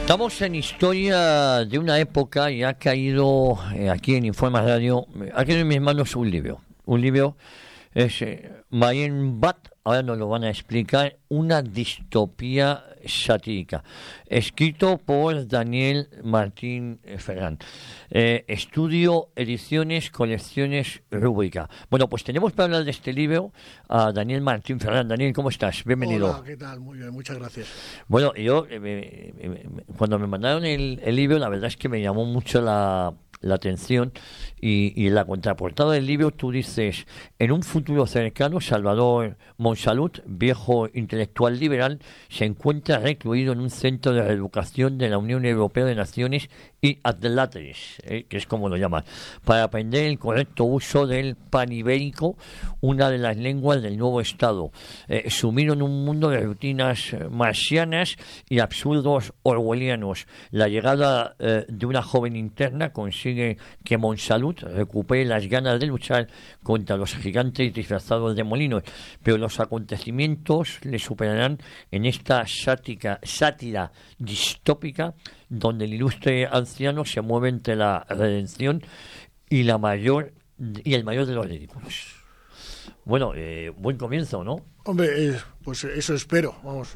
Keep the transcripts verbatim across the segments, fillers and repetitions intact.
Estamos en historia de una época y ha caído eh, aquí en Informa Radio, ha caído en mis manos un libro. Un libro es eh, Marienbad, ahora nos lo van a explicar, una distopía satírica, escrito por Daniel Martín Ferrán. Eh, estudio, ediciones, colecciones, rúbrica. Bueno, pues tenemos para hablar de este libro a Daniel Martín Ferrán. Daniel, ¿cómo estás? Bienvenido. Hola, ¿qué tal? Muy bien, muchas gracias. Bueno, yo, eh, eh, eh, cuando me mandaron el, el libro, la verdad es que me llamó mucho la... la atención y, y en la contraportada del libro tú dices: en un futuro cercano, Salvador Monsalut, viejo intelectual liberal, se encuentra recluido en un centro de reeducación de la Unión Europea de Naciones y Atláteres, eh, que es como lo llaman, para aprender el correcto uso del panibérico, una de las lenguas del nuevo Estado, eh, sumido en un mundo de rutinas marcianas y absurdos orwellianos. La llegada eh, de una joven interna consigue que Monsalut recupere las ganas de luchar contra los gigantes disfrazados de molinos, pero los acontecimientos le superarán en esta sática, sátira distópica donde el ilustre anciano se mueve entre la redención y la mayor y el mayor de los ridículos. Bueno, eh, buen comienzo, ¿no? Hombre, eh, pues eso espero, vamos,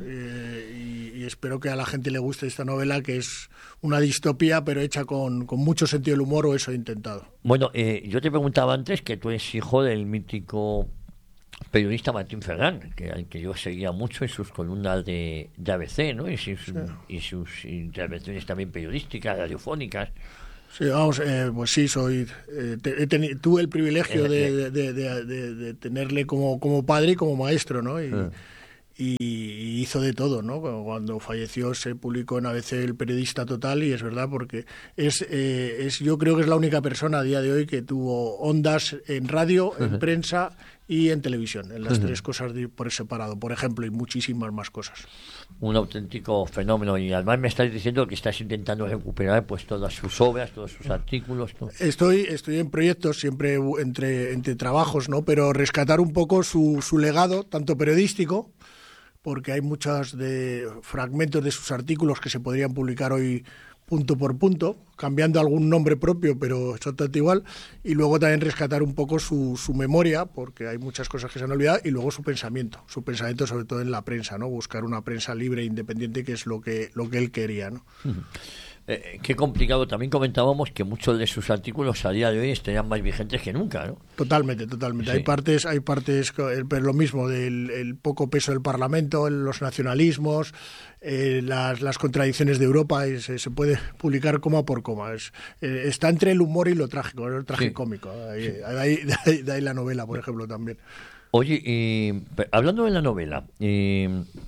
eh, y, y espero que a la gente le guste esta novela, que es una distopía, pero hecha con, con mucho sentido del humor, o eso he intentado. Bueno, eh, yo te preguntaba antes que tú eres hijo del mítico periodista Martín Ferrán, que, al que yo seguía mucho en sus columnas de, de A B C, ¿no? Y sus, sí. y sus intervenciones también periodísticas, radiofónicas. Sí, vamos, eh, pues sí, soy eh, te, te, tuve el privilegio de, de, de, de, de tenerle como, como padre y como maestro, ¿no? Y, uh. y, y hizo de todo, ¿no? Cuando falleció se publicó en A B C El Periodista Total, y es verdad, porque es, eh, es yo creo que es la única persona a día de hoy que tuvo ondas en radio, en uh-huh. prensa y en televisión, en las uh-huh. tres cosas de, por separado, por ejemplo, y muchísimas más cosas. Un auténtico fenómeno, y además me estás diciendo que estás intentando recuperar pues todas sus obras, todos sus artículos. Todo. Estoy estoy en proyectos, siempre entre entre trabajos, ¿no? Pero rescatar un poco su, su legado, tanto periodístico, porque hay muchos de fragmentos de sus artículos que se podrían publicar hoy punto por punto, cambiando algún nombre propio, pero exactamente igual, y luego también rescatar un poco su, su memoria, porque hay muchas cosas que se han olvidado, y luego su pensamiento, su pensamiento sobre todo en la prensa, ¿no? Buscar una prensa libre e independiente, que es lo que, lo que él quería, ¿no? Uh-huh. Eh, qué complicado. También comentábamos que muchos de sus artículos a día de hoy estarían más vigentes que nunca, ¿no? Totalmente, totalmente. Sí. Hay partes, hay partes, pero lo mismo, del el poco peso del Parlamento, los nacionalismos, eh, las, las contradicciones de Europa, y se, se puede publicar coma por coma. Es, eh, está entre el humor y lo trágico, el tragicómico. Sí. Ahí, sí. de, ahí, de, ahí, de ahí la novela, por ejemplo, también. Oye, y, hablando de la novela, y,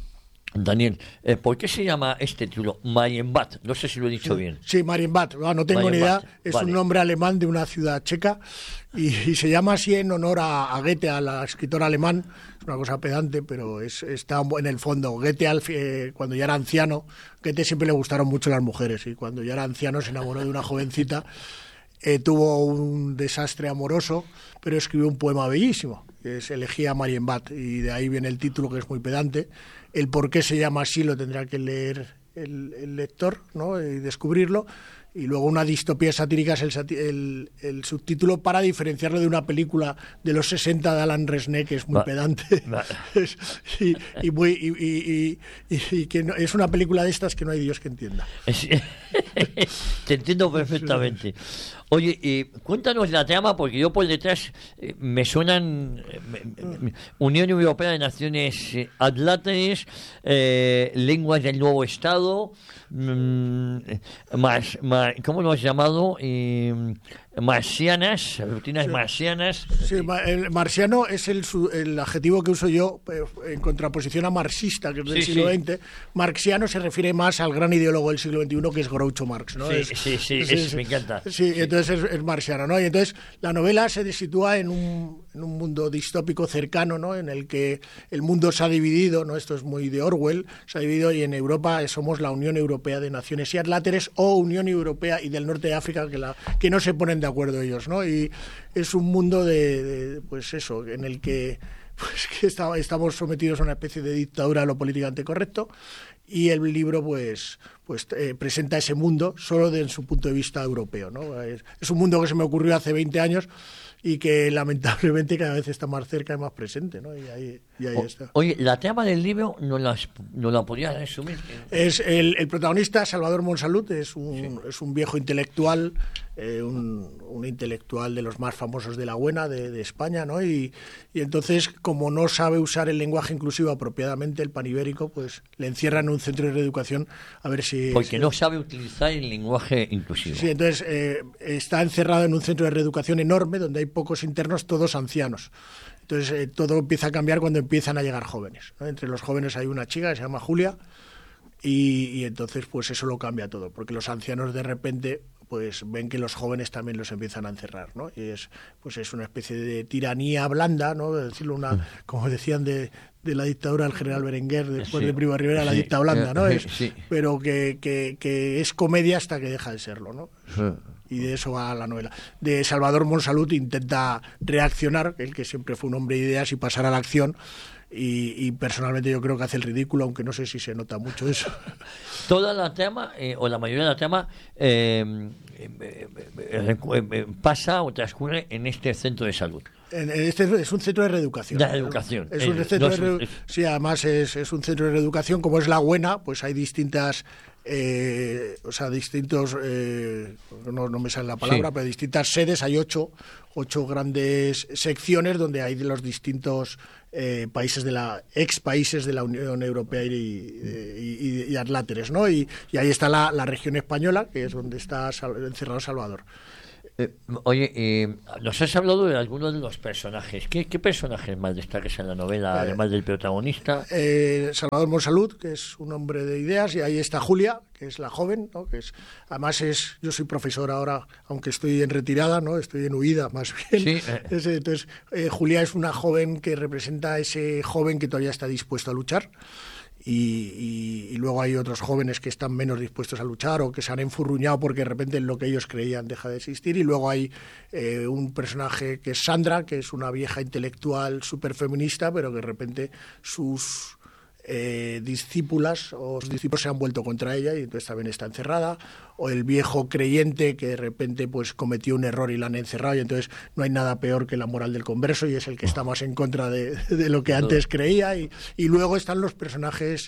Daniel, eh, ¿por qué se llama este título Marienbad? No sé si lo he dicho sí, bien. Sí, Marienbad, no, no tengo Marienbad. ni idea. Es vale. un nombre alemán de una ciudad checa y, y se llama así en honor a, a Goethe, a la escritora alemán. Es una cosa pedante, pero es, está en el fondo. Goethe, eh, cuando ya era anciano, Goethe siempre le gustaron mucho las mujeres, y cuando ya era anciano se enamoró de una jovencita. Eh, tuvo un desastre amoroso, pero escribió un poema bellísimo, que es Elegía Marienbad, y de ahí viene el título, que es muy pedante. El por qué se llama así lo tendrá que leer el, el lector, ¿no? Y descubrirlo. Y luego una distopía satírica es el, el, el subtítulo, para diferenciarlo de una película de los sesenta de Alan Resnais, que es muy Va. pedante. Va. Es, y, y, muy, y, y, y, y que no, es una película de estas que no hay Dios que entienda. Es, te entiendo perfectamente. Oye, eh, cuéntanos la trama, porque yo por detrás eh, me suenan eh, me, Unión Europea de Naciones eh, Atláteres, eh, lenguas del nuevo Estado, mmm, más, más, ¿cómo lo has llamado? Eh, marcianas, rutinas sí. marcianas. Sí, el marciano es el, el adjetivo que uso yo en contraposición a marxista, que es del sí, siglo sí. veinte. Marxiano se refiere más al gran ideólogo del siglo veintiuno, que es Groucho Marx, ¿no? Sí, es, sí, sí, es, es, es, me encanta. Sí, sí. entonces es, es marxiano, ¿no? Y entonces la novela se sitúa en un, en un mundo distópico cercano, ¿no? En el que el mundo se ha dividido, ¿no? Esto es muy de Orwell, se ha dividido, y en Europa somos la Unión Europea de Naciones y Atláteres, o Unión Europea y del Norte de África, que, la, que no se ponen de acuerdo ellos, ¿no? Y es un mundo de, de pues eso, en el que pues que está, estamos sometidos a una especie de dictadura a lo políticamente correcto, y el libro pues pues eh, presenta ese mundo solo desde su punto de vista europeo, ¿no? Es, es un mundo que se me ocurrió hace veinte años y que lamentablemente cada vez está más cerca y más presente, ¿no? Y ahí, y ahí o, está. Oye, la trama del libro no la, no la podías resumir. Es el, el protagonista, Salvador Monsalud, es un, sí. es un viejo intelectual, eh, un, un intelectual de los más famosos de la buena, de, de España, ¿no? Y, y entonces, como no sabe usar el lenguaje inclusivo apropiadamente, el panibérico, pues le encierran en un centro de reeducación a ver si... Porque si, no sabe utilizar el lenguaje inclusivo. Sí, entonces eh, está encerrado en un centro de reeducación enorme donde hay pocos internos, todos ancianos. Entonces eh, todo empieza a cambiar cuando empiezan a llegar jóvenes, ¿no? Entre los jóvenes hay una chica que se llama Julia y, y entonces pues eso lo cambia todo, porque los ancianos de repente pues ven que los jóvenes también los empiezan a encerrar, ¿no? Y es pues es una especie de tiranía blanda, ¿no? De decirlo una, como decían de, de la dictadura del general Berenguer después sí, de Primo de Rivera, sí, la dicta blanda, ¿no? Es, sí. Pero que, que, que es comedia hasta que deja de serlo, ¿no? Sí. Y de eso va la novela. De Salvador Monsalud intenta reaccionar, él que siempre fue un hombre de ideas, y pasar a la acción. Y, y personalmente yo creo que hace el ridículo, aunque no sé si se nota mucho eso. Toda la trama, eh, o la mayoría de la trama, eh, eh, eh, eh, pasa o transcurre en este centro de salud. En este es un centro de reeducación. De educación. Es un centro de reedu- sí, además es, es un centro de reeducación. Como es la buena, pues hay distintas... Eh, o sea, distintos, eh, no, no me sale la palabra, sí. Pero distintas sedes, hay ocho, ocho grandes secciones donde hay de los distintos eh, países de la, ex países de la Unión Europea y, y, y, y adláteres, ¿no? Y, y ahí está la, la región española, que es donde está encerrado Salvador. Eh, oye, eh, nos has hablado de algunos de los personajes. ¿Qué, qué personajes más destaques en la novela, eh, además del protagonista? Eh, Salvador Monsalud, que es un hombre de ideas, y ahí está Julia, que es la joven, ¿no? Que es, además es, yo soy profesor ahora, aunque estoy en retirada, ¿no? Estoy en huida, más bien. Sí, eh. es, entonces, eh, Julia es una joven que representa a ese joven que todavía está dispuesto a luchar. Y, y, y luego hay otros jóvenes que están menos dispuestos a luchar o que se han enfurruñado porque de repente lo que ellos creían deja de existir. Y luego hay eh, un personaje que es Sandra, que es una vieja intelectual súper feminista, pero que de repente sus eh, discípulas o sus discípulos se han vuelto contra ella y entonces también está encerrada. O el viejo creyente que de repente pues cometió un error y la han encerrado y entonces no hay nada peor que la moral del converso y es el que está más en contra de, de lo que antes creía. Y, y luego están los personajes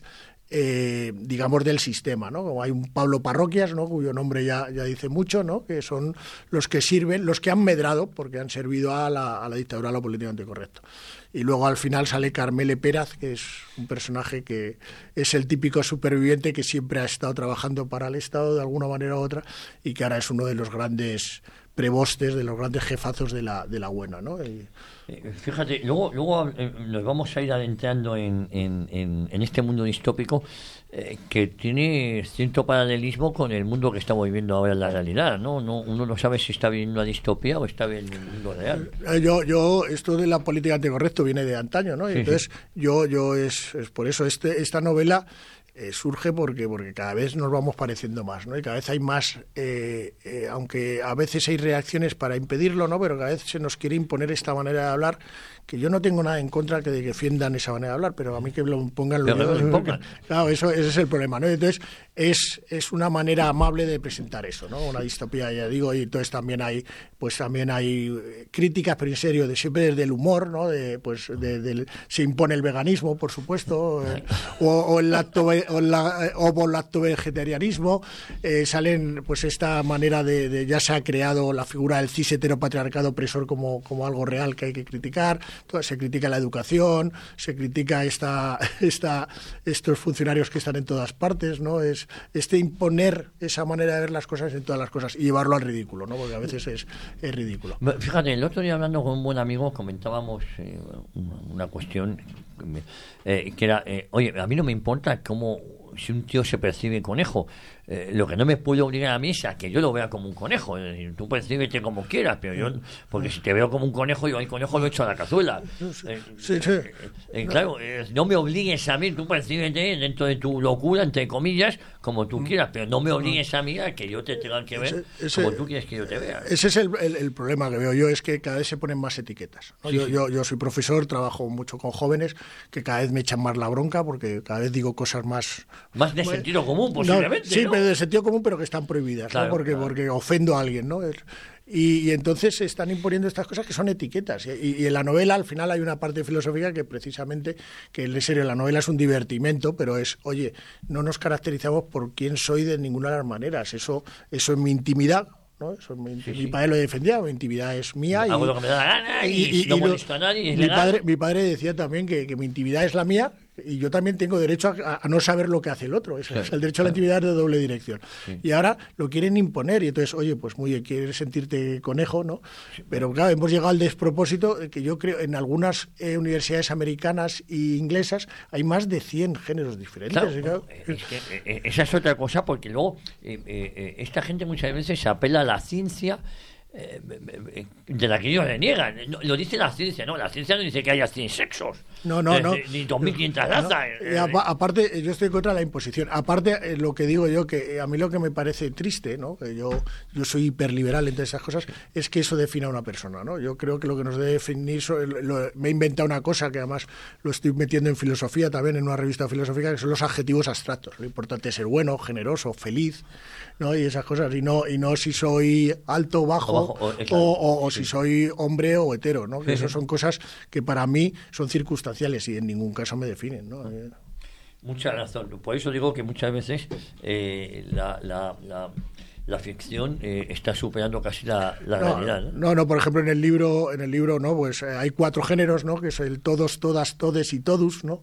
eh, digamos del sistema, ¿no? Como hay un Pablo Parroquias, ¿no? Cuyo nombre ya, ya dice mucho, ¿no? Que son los que sirven, los que han medrado porque han servido a la, a la dictadura, a lo políticamente correcto. Y luego al final sale Carmele Pérez, que es un personaje que es el típico superviviente que siempre ha estado trabajando para el Estado de alguna manera u otra y que ahora es uno de los grandes prebostes, de los grandes jefazos de la, de la buena, ¿no? Y, fíjate, luego, luego eh, nos vamos a ir adentrando en, en, en, en este mundo distópico eh, que tiene cierto paralelismo con el mundo que estamos viviendo ahora en la realidad, ¿no? No, uno no sabe si está viviendo una distopía o está viviendo un mundo real. Yo, yo, esto de la política anticorrecto viene de antaño, ¿no? Y sí, entonces, sí. yo, yo es, es por eso este, esta novela Eh, surge porque porque cada vez nos vamos pareciendo más, ¿no? Y cada vez hay más, eh, eh, aunque a veces hay reacciones para impedirlo, ¿no? Pero cada vez se nos quiere imponer esta manera de hablar, que yo no tengo nada en contra que, de que defiendan esa manera de hablar, pero a mí que lo pongan lo pero que, lo pongan. Claro, eso ese es el problema, ¿no? Entonces es es una manera amable de presentar eso, ¿no? Una distopía, ya digo, y entonces también hay pues también hay críticas, pero en serio, de siempre desde el humor, ¿no? De pues de, de, se impone el veganismo, por supuesto, eh, o, o el lacto o la ovo-lacto vegetarianismo, eh, salen pues esta manera de, de ya se ha creado la figura del cis heteropatriarcado opresor como, como algo real que hay que criticar. Entonces, se critica la educación, se critica esta, esta, estos funcionarios que están en todas partes, ¿no? Es este imponer esa manera de ver las cosas en todas las cosas y llevarlo al ridículo, ¿no? Porque a veces es, es ridículo. Fíjate, el otro día hablando con un buen amigo comentábamos eh, una, una cuestión eh, que era, eh, oye, a mí no me importa cómo si un tío se percibe conejo, eh, lo que no me puede obligar a mí es a que yo lo vea como un conejo. Es decir, tú percíbete como quieras, pero yo, porque si te veo como un conejo, yo el conejo lo echo a la cazuela. Eh, sí, sí. Eh, eh, claro, eh, no me obligues a mí, tú percíbete dentro de tu locura, entre comillas, como tú quieras, pero no me obligues a mí a que yo te tenga que ver ese, ese, como tú quieres que yo te vea. Ese es el, el, el problema que veo yo, es que cada vez se ponen más etiquetas, ¿no? Sí, yo, sí. Yo, yo soy profesor, trabajo mucho con jóvenes que cada vez me echan más la bronca porque cada vez digo cosas más Más de sentido común, posiblemente. No, sí, ¿no? pero de sentido común, pero que están prohibidas, claro, ¿no? Porque, claro. porque ofendo a alguien, ¿no? Y, y entonces se están imponiendo estas cosas que son etiquetas. Y, y en la novela, al final, hay una parte filosófica que precisamente, que en serio, la novela es un divertimento, pero es, oye, no nos caracterizamos por quién soy de ninguna de las maneras. Eso, eso es mi intimidad. ¿No? Eso es mi, sí, mi sí. padre lo defendía, mi intimidad es mía. Hago y, lo que me da la gana y, y, y no molesto a nadie. Mi padre, mi padre decía también que, que mi intimidad es la mía y yo también tengo derecho a, a no saber lo que hace el otro. Es, claro, es el derecho claro. a la intimidad de doble dirección. Sí. Y ahora lo quieren imponer y entonces, oye, pues muy bien, quieres sentirte conejo, ¿no? Sí. Pero claro, hemos llegado al despropósito que yo creo en algunas eh, universidades americanas e inglesas hay más de cien géneros diferentes. Claro, claro. Es que, eh, esa es otra cosa porque luego eh, eh, esta gente muchas veces se apela a la ciencia eh, de la que ellos le niegan. No, lo dice la ciencia, ¿no? La ciencia no dice que haya cien sexos. No, no, eh, no. Ni dos mil quinientas razas. No. Eh, a, aparte, yo estoy contra la imposición. Aparte, eh, lo que digo yo, que a mí lo que me parece triste, ¿no? Que yo, yo soy hiperliberal entre esas cosas, es que eso defina a una persona, ¿no? Yo creo que lo que nos debe definir, lo, lo, me he inventado una cosa que además lo estoy metiendo en filosofía también, en una revista filosófica, que son los adjetivos abstractos. Lo importante es ser bueno, generoso, feliz, ¿no? Y esas cosas, y no, y no si soy alto, bajo, o, bajo, o, claro, o, o, o sí. si soy hombre o hetero, ¿no? Que sí, esas son cosas que para mí son circunstanciales y en ningún caso me definen, ¿no? Mucha razón. Por eso digo que muchas veces eh, la, la, la, la ficción eh, está superando casi la, la no, realidad, ¿no? No, no, por ejemplo en el libro, en el libro, no, pues eh, hay cuatro géneros, ¿no? Que es el todos, todas, todes y todus, ¿no?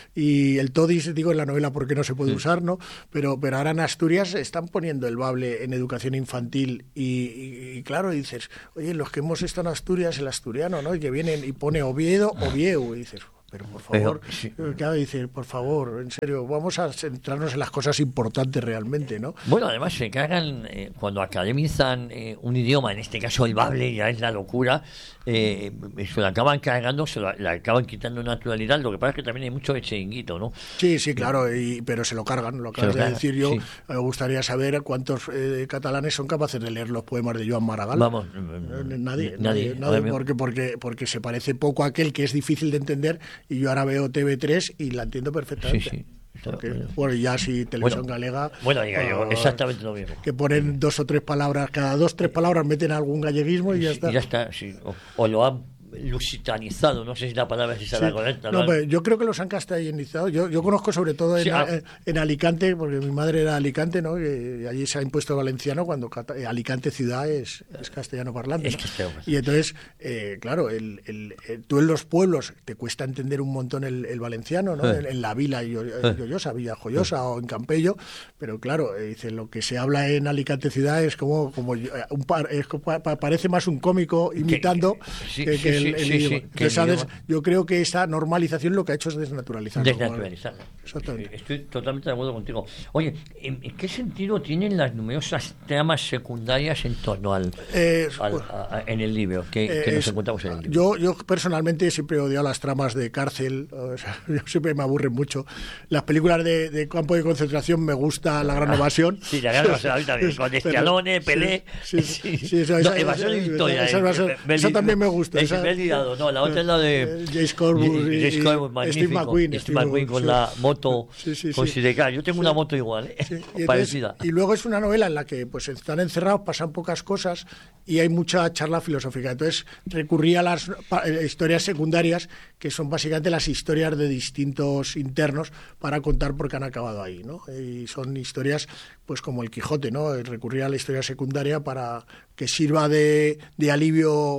Y el todis, digo en la novela porque no se puede sí. usar, ¿no? Pero, pero ahora en Asturias están poniendo el bable en educación infantil y, y, y claro, dices, oye, los que hemos estado en Asturias, el asturiano, ¿no? Y que vienen y pone Oviedo, Ovieu, y dices, pero por favor, pero, sí. claro, dice, por favor, en serio, vamos a centrarnos en las cosas importantes realmente, ¿no? Bueno, además se cargan, eh, cuando academizan eh, un idioma, en este caso el bable, ya es la locura, eh, se lo acaban cargando, se lo le acaban quitando naturalidad, lo que pasa es que también hay mucho de chiringuito, ¿no? Sí, sí, claro, y, pero se lo cargan, lo acabas de decir yo, sí. Me gustaría saber cuántos eh, catalanes son capaces de leer los poemas de Joan Maragall. Vamos, nadie, nadie, nadie, nadie porque, porque, porque se parece poco a aquel que es difícil de entender. Y yo ahora veo T V tres y la entiendo perfectamente. Sí, sí. Porque, bueno, ya si Televisión bueno, Galega... Bueno, diga yo, uh, exactamente lo mismo. Que ponen dos o tres palabras, cada dos o tres palabras meten algún galleguismo y ya sí, está. Y ya está, sí. O, o lo han lusitanizado, no sé si la palabra es la sí. correcta. No, pero yo creo que los han castellanizado. Yo, yo conozco sobre todo en, sí, ah. en Alicante, porque mi madre era de Alicante, ¿no? Y allí se ha impuesto valenciano cuando Alicante ciudad es, es castellano parlante. Es que ¿no? Y entonces, eh, claro, el, el, el, tú en los pueblos te cuesta entender un montón el, el valenciano, ¿no? Eh. En, en la Vila Lloyosa, Villa Joyosa eh. o en Campello, pero claro, eh, dice, lo que se habla en Alicante ciudad es como, como un par, es, parece más un cómico imitando sí, que, sí, que el, sí, el sí, idioma. sí, que sabes, yo creo que esa normalización lo que ha hecho es desnaturalizarlo. Desnaturalizarlo. Exactamente. Estoy totalmente de acuerdo contigo. Oye, ¿en, ¿en qué sentido tienen las numerosas tramas secundarias en torno al, eh, al pues, a, a, en el libro que, eh, que nos es, encontramos en el libro? Yo, yo personalmente siempre he odiado las tramas de cárcel, o sea, yo siempre me aburren mucho. Las películas de, de campo de concentración me gusta La Gran Evasión. Sí, La Gran Evasión también, con Stallone, Pelé. Sí, sí, sí, sí, eso, esa, no, Evasión es historia. Esa, esa, esa, esa también me gusta. Esa, no, la otra es la de James Corbus y, James Corbus, magnífico. Steve McQueen, Steve McQueen con sí. la moto sí, sí, con sí. Sidecar. Yo tengo sí. una moto igual, ¿eh? Sí. Y parecida. Entonces, y luego es una novela en la que pues están encerrados, pasan pocas cosas y hay mucha charla filosófica. Entonces recurrí a las historias secundarias, que son básicamente las historias de distintos internos para contar por qué han acabado ahí, ¿no? Y son historias pues como el Quijote, ¿no? Recurrir a la historia secundaria para que sirva de, de alivio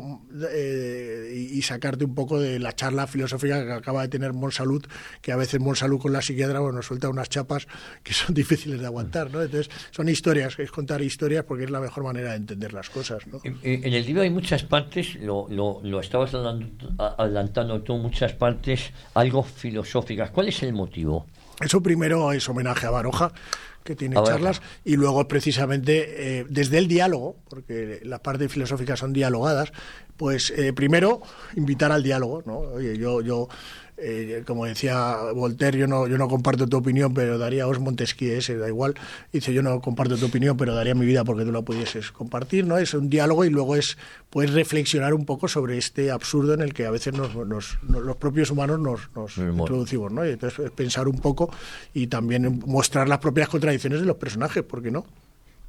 eh, y, y sacarte un poco de la charla filosófica que acaba de tener Monsalud, que a veces Monsalud con la psiquiatra bueno, nos suelta unas chapas que son difíciles de aguantar, ¿no? Entonces son historias, es contar historias porque es la mejor manera de entender las cosas, ¿no? En, en el libro hay muchas partes, lo, lo, lo estabas adelantando tú, muchas partes algo filosóficas. ¿Cuál es el motivo? Eso primero es homenaje a Baroja, que tiene charlas, y luego precisamente eh, desde el diálogo, porque las partes filosóficas son dialogadas, pues eh, primero invitar al diálogo, ¿no? Oye, yo, yo eh, como decía Voltaire, yo no, yo no comparto tu opinión, pero daría, os Montesquieu, ese, da igual, dice, yo no comparto tu opinión, pero daría mi vida porque tú la pudieses compartir, ¿no? Es un diálogo y luego es, puedes reflexionar un poco sobre este absurdo en el que a veces nos, nos, nos, los propios humanos nos, nos introducimos, ¿no? Y entonces pensar un poco y también mostrar las propias contradicciones de los personajes, ¿por qué no?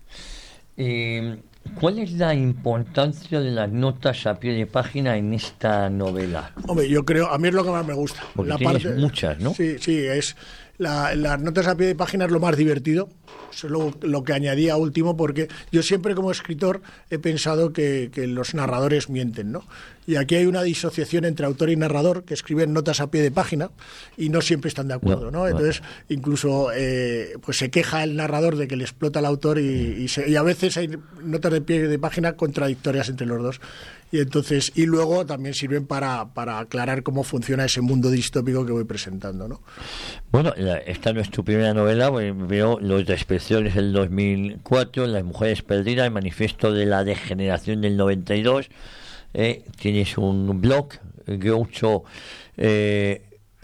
Eh, ¿Cuál es la importancia de las notas a pie de página en esta novela? Hombre, yo creo, a mí es lo que más me gusta. Porque la tienes parte, muchas, ¿no? Sí, sí, es la, las notas a pie de página es lo más divertido. Eso es lo, lo que añadía último, porque yo siempre como escritor he pensado que, que los narradores mienten, ¿no? Y aquí hay una disociación entre autor y narrador, que escriben notas a pie de página y no siempre están de acuerdo, ¿no? Entonces, incluso eh, pues se queja el narrador de que le explota al autor y, y, se, y a veces hay notas de pie de página contradictorias entre los dos. Y entonces y luego también sirven para, para aclarar cómo funciona ese mundo distópico que voy presentando, ¿no? Bueno, la, esta no es tu primera novela, veo Los Despreciables del dos mil cuatro, Las Mujeres Perdidas, El Manifiesto de la Degeneración del noventa y dos, eh, tienes un blog, Groucho, eh,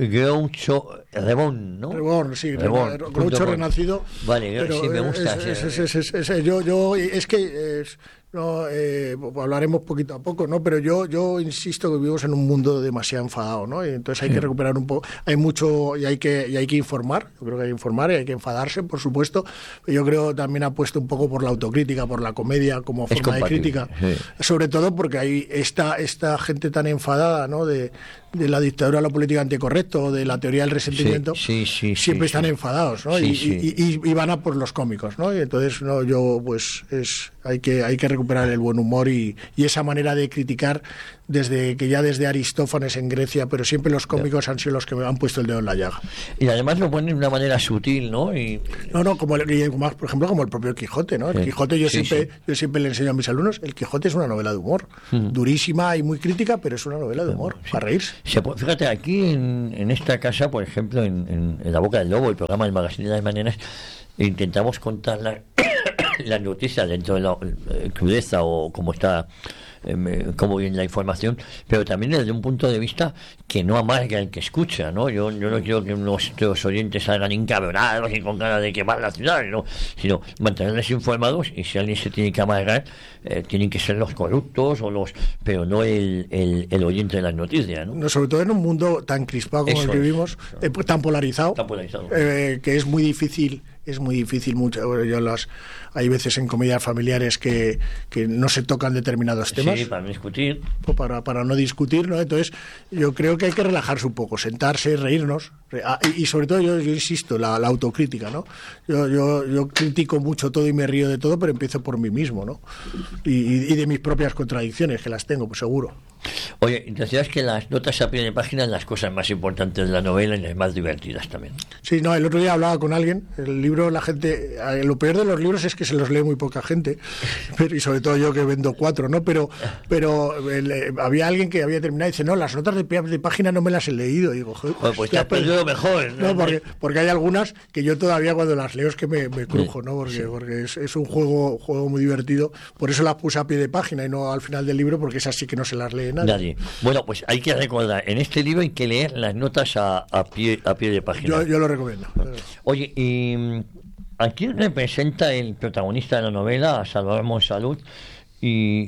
Groucho Reborn, ¿no? Reborn, sí, Reborn, Groucho Renacido. Vale, pero sí me gusta. Es, es, es, es, es, yo, yo, es que es, no, eh, hablaremos poquito a poco, ¿no? Pero yo, yo insisto que vivimos en un mundo demasiado enfadado, ¿no? Y entonces hay sí. que recuperar un poco, hay mucho y hay que y hay que informar. Yo creo que hay que informar y hay que enfadarse, por supuesto. Yo creo también apuesto un poco por la autocrítica, por la comedia como es forma de crítica, sí. sobre todo porque hay esta esta gente tan enfadada, ¿no? De de la dictadura de la política anticorrecto, de la teoría del resentimiento, sí, sí, sí, siempre sí, están sí. enfadados, ¿no? Sí, y, sí. Y, y, y van a por los cómicos, ¿no? Y entonces, no, yo, pues, es hay que hay que recuperar el buen humor y, y esa manera de criticar desde que ya desde Aristófanes en Grecia, pero siempre los cómicos han sido los que me han puesto el dedo en la llaga. Y además lo ponen de una manera sutil, ¿no? Y... No, no, como el, por ejemplo, como el propio Quijote, ¿no? El sí, Quijote yo sí, siempre sí. yo siempre le enseño a mis alumnos, el Quijote es una novela de humor, mm. durísima y muy crítica, pero es una novela de humor, sí. para reírse. Se, fíjate, aquí en, en esta casa, por ejemplo, en, en, en La Boca del Lobo, el programa del Magazine de las Mañanas, intentamos contar la, las noticias dentro de la eh, crudeza o como está eh, como viene la información, pero también desde un punto de vista que no amarga el que escucha, ¿no? Yo, yo no quiero que nuestros oyentes salgan encabronados y con ganas de quemar la ciudad, ¿no? Sino mantenerles informados, y si alguien se tiene que amargar, eh, tienen que ser los corruptos o los, pero no el, el, el oyente de las noticias, ¿no? No, sobre todo en un mundo tan crispado como Eso el que vivimos, eh, tan polarizado, tan polarizado. Eh, que es muy difícil es muy difícil mucho, yo las hay veces en comedias familiares que, que no se tocan determinados temas sí, para discutir para, para no discutir, ¿no? Entonces yo creo que hay que relajarse un poco, sentarse, reírnos y, y sobre todo yo, yo insisto la, la autocrítica, ¿no? Yo, yo, yo critico mucho todo y me río de todo, pero empiezo por mí mismo, ¿no? Y, y de mis propias contradicciones, que las tengo, pues seguro. Oye, decías que las notas a pie de página son las cosas más importantes de la novela y las más divertidas también. Sí, no, el otro día hablaba con alguien, el libro, la gente, lo peor de los libros es que se los lee muy poca gente, pero, y sobre todo yo que vendo cuatro, ¿no? Pero pero el, eh, había alguien que había terminado y dice, no, las notas de, de página no me las he leído. Y digo, joder, bueno, pues te has perdido lo mejor. No, no porque, porque hay algunas que yo todavía cuando las leo es que me, me crujo, ¿no? Porque, sí. porque es, es un juego, juego muy divertido, por eso las puse a pie de página y no al final del libro, porque esas sí que no se las lee nadie. Nadie. Bueno, pues hay que recordar, en este libro hay que leer las notas a, a, pie, a pie de página. Yo, yo lo recomiendo. Oye, y ¿a quién representa el protagonista de la novela, a Salvador Monsalud? Y,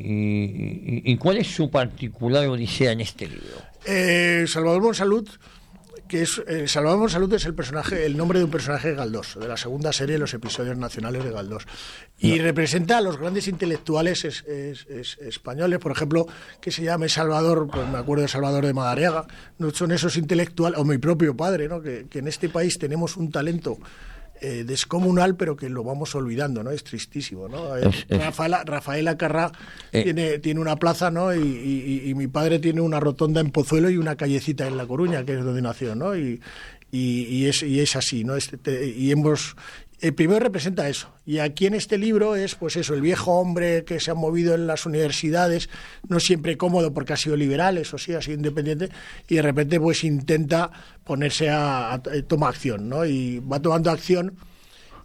y, y, ¿Y cuál es su particular odisea en este libro? Eh, Salvador Monsalud, que es eh, Salvador Monsalud es el personaje, el nombre de un personaje de Galdós, de la segunda serie de los episodios nacionales de Galdós, y no. representa a los grandes intelectuales es, es, es, españoles, por ejemplo, que se llame Salvador, pues me acuerdo de Salvador de Madariaga, no son esos intelectuales, o mi propio padre, ¿no? que, que en este país tenemos un talento Eh, descomunal, pero que lo vamos olvidando, ¿no? Es tristísimo, ¿no? Es, es... Rafaela, Rafaela Carrá eh. tiene, tiene una plaza, ¿no? Y, y, y mi padre tiene una rotonda en Pozuelo y una callecita en La Coruña, que es donde nació, ¿no? Y, y, y, es, y es así, ¿no? Este, te, y hemos... El primero representa eso, y aquí en este libro es pues eso, el viejo hombre que se ha movido en las universidades, no siempre cómodo porque ha sido liberal, eso sí, ha sido independiente, y de repente pues intenta ponerse a, a, a toma acción, ¿no? Y va tomando acción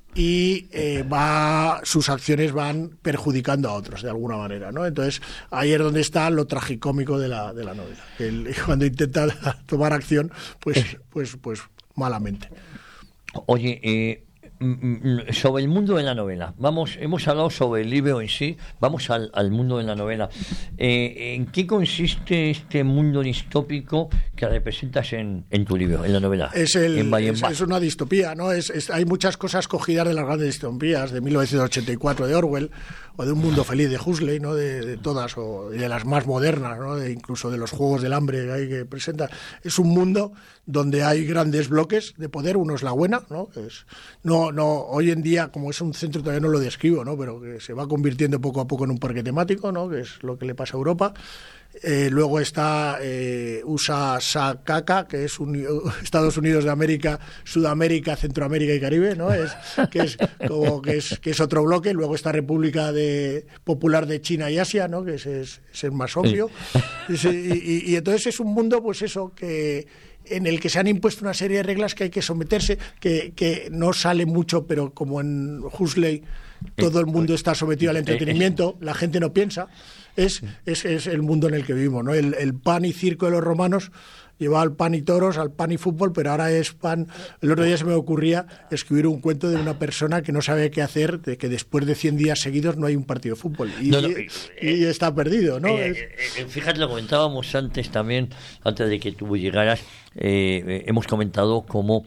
y eh, va sus acciones van perjudicando a otros de alguna manera, ¿no? Entonces ahí es donde está lo tragicómico de la de la novela, que él, cuando intenta tomar acción pues pues pues malamente. Oye, eh, sobre el mundo de la novela, vamos, hemos hablado sobre el libro en sí, vamos al, al mundo de la novela. Eh, ¿En qué consiste este mundo distópico que representas en, en tu libro, en la novela? Es, el, en es, es una distopía, ¿no? Es, es, hay muchas cosas cogidas de las grandes distopías de mil novecientos ochenta y cuatro de Orwell, o de Un mundo feliz de Huxley, ¿no? De, de todas, o de las más modernas, ¿no? De, incluso de los Juegos del Hambre que hay que presenta. Es un mundo donde hay grandes bloques de poder, uno es la buena, ¿no? Es, no, no, hoy en día, como es un centro, todavía no lo describo, ¿no? Pero que se va convirtiendo poco a poco en un parque temático, ¿no? Que es lo que le pasa a Europa. Eh, luego está eh, U S A S A C A C A, que es un, Estados Unidos de América, Sudamérica, Centroamérica y Caribe, ¿no? Es, que, es como, que, es, que es otro bloque. Luego está República de, Popular de China y Asia, ¿no? Que es, es, es el más obvio. Y, y, y entonces es un mundo, pues eso, que en el que se han impuesto una serie de reglas que hay que someterse, que, que no sale mucho, pero como en Huxley todo el mundo está sometido al entretenimiento, la gente no piensa. Es, es, es el mundo en el que vivimos, ¿no? El, el pan y circo de los romanos llevaba al pan y toros, al pan y fútbol, pero ahora es pan. El otro día se me ocurría escribir un cuento de una persona que no sabe qué hacer, de que después de cien días seguidos no hay un partido de fútbol. Y, no, no, y, eh, y está perdido, ¿no? Eh, eh, fíjate, lo comentábamos antes también, antes de que tú llegaras. Eh, hemos comentado cómo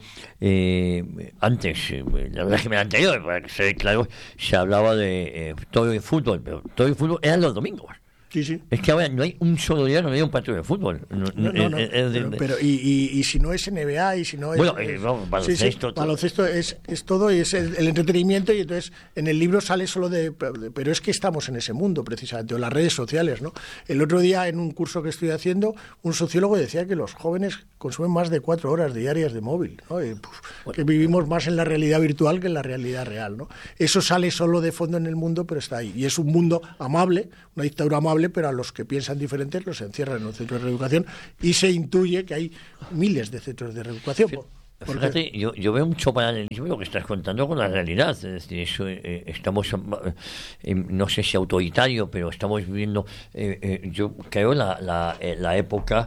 eh, antes, eh, la verdad es que me anterior, para que se claro, se hablaba de eh, todo el fútbol, pero todo el fútbol eran los domingos. Sí, sí. Es que ahora no hay un solo día, no hay un partido de fútbol. No, no, no, no. Pero, pero y, y, y si no es N B A y si no es... Bueno, eh, vamos, baloncesto... Sí, sí, baloncesto es, es todo y es el, el entretenimiento, y entonces en el libro sale solo de... Pero es que estamos en ese mundo, precisamente, o en las redes sociales, ¿no? El otro día, en un curso que estoy haciendo, un sociólogo decía que los jóvenes consumen más de cuatro horas diarias de móvil, ¿no? Y, pues, bueno, que vivimos más en la realidad virtual que en la realidad real, ¿no? Eso sale solo de fondo en el mundo, pero está ahí. Y es un mundo amable, una dictadura amable, pero a los que piensan diferentes los encierran en un centro de reeducación, y se intuye que hay miles de centros de reeducación. Sí. Porque... Fíjate, yo, yo veo mucho paralelismo lo que estás contando con la realidad. Es decir, eso, eh, estamos, eh, no sé si autoritario, pero estamos viviendo, eh, eh, yo creo, la, la, eh, la época,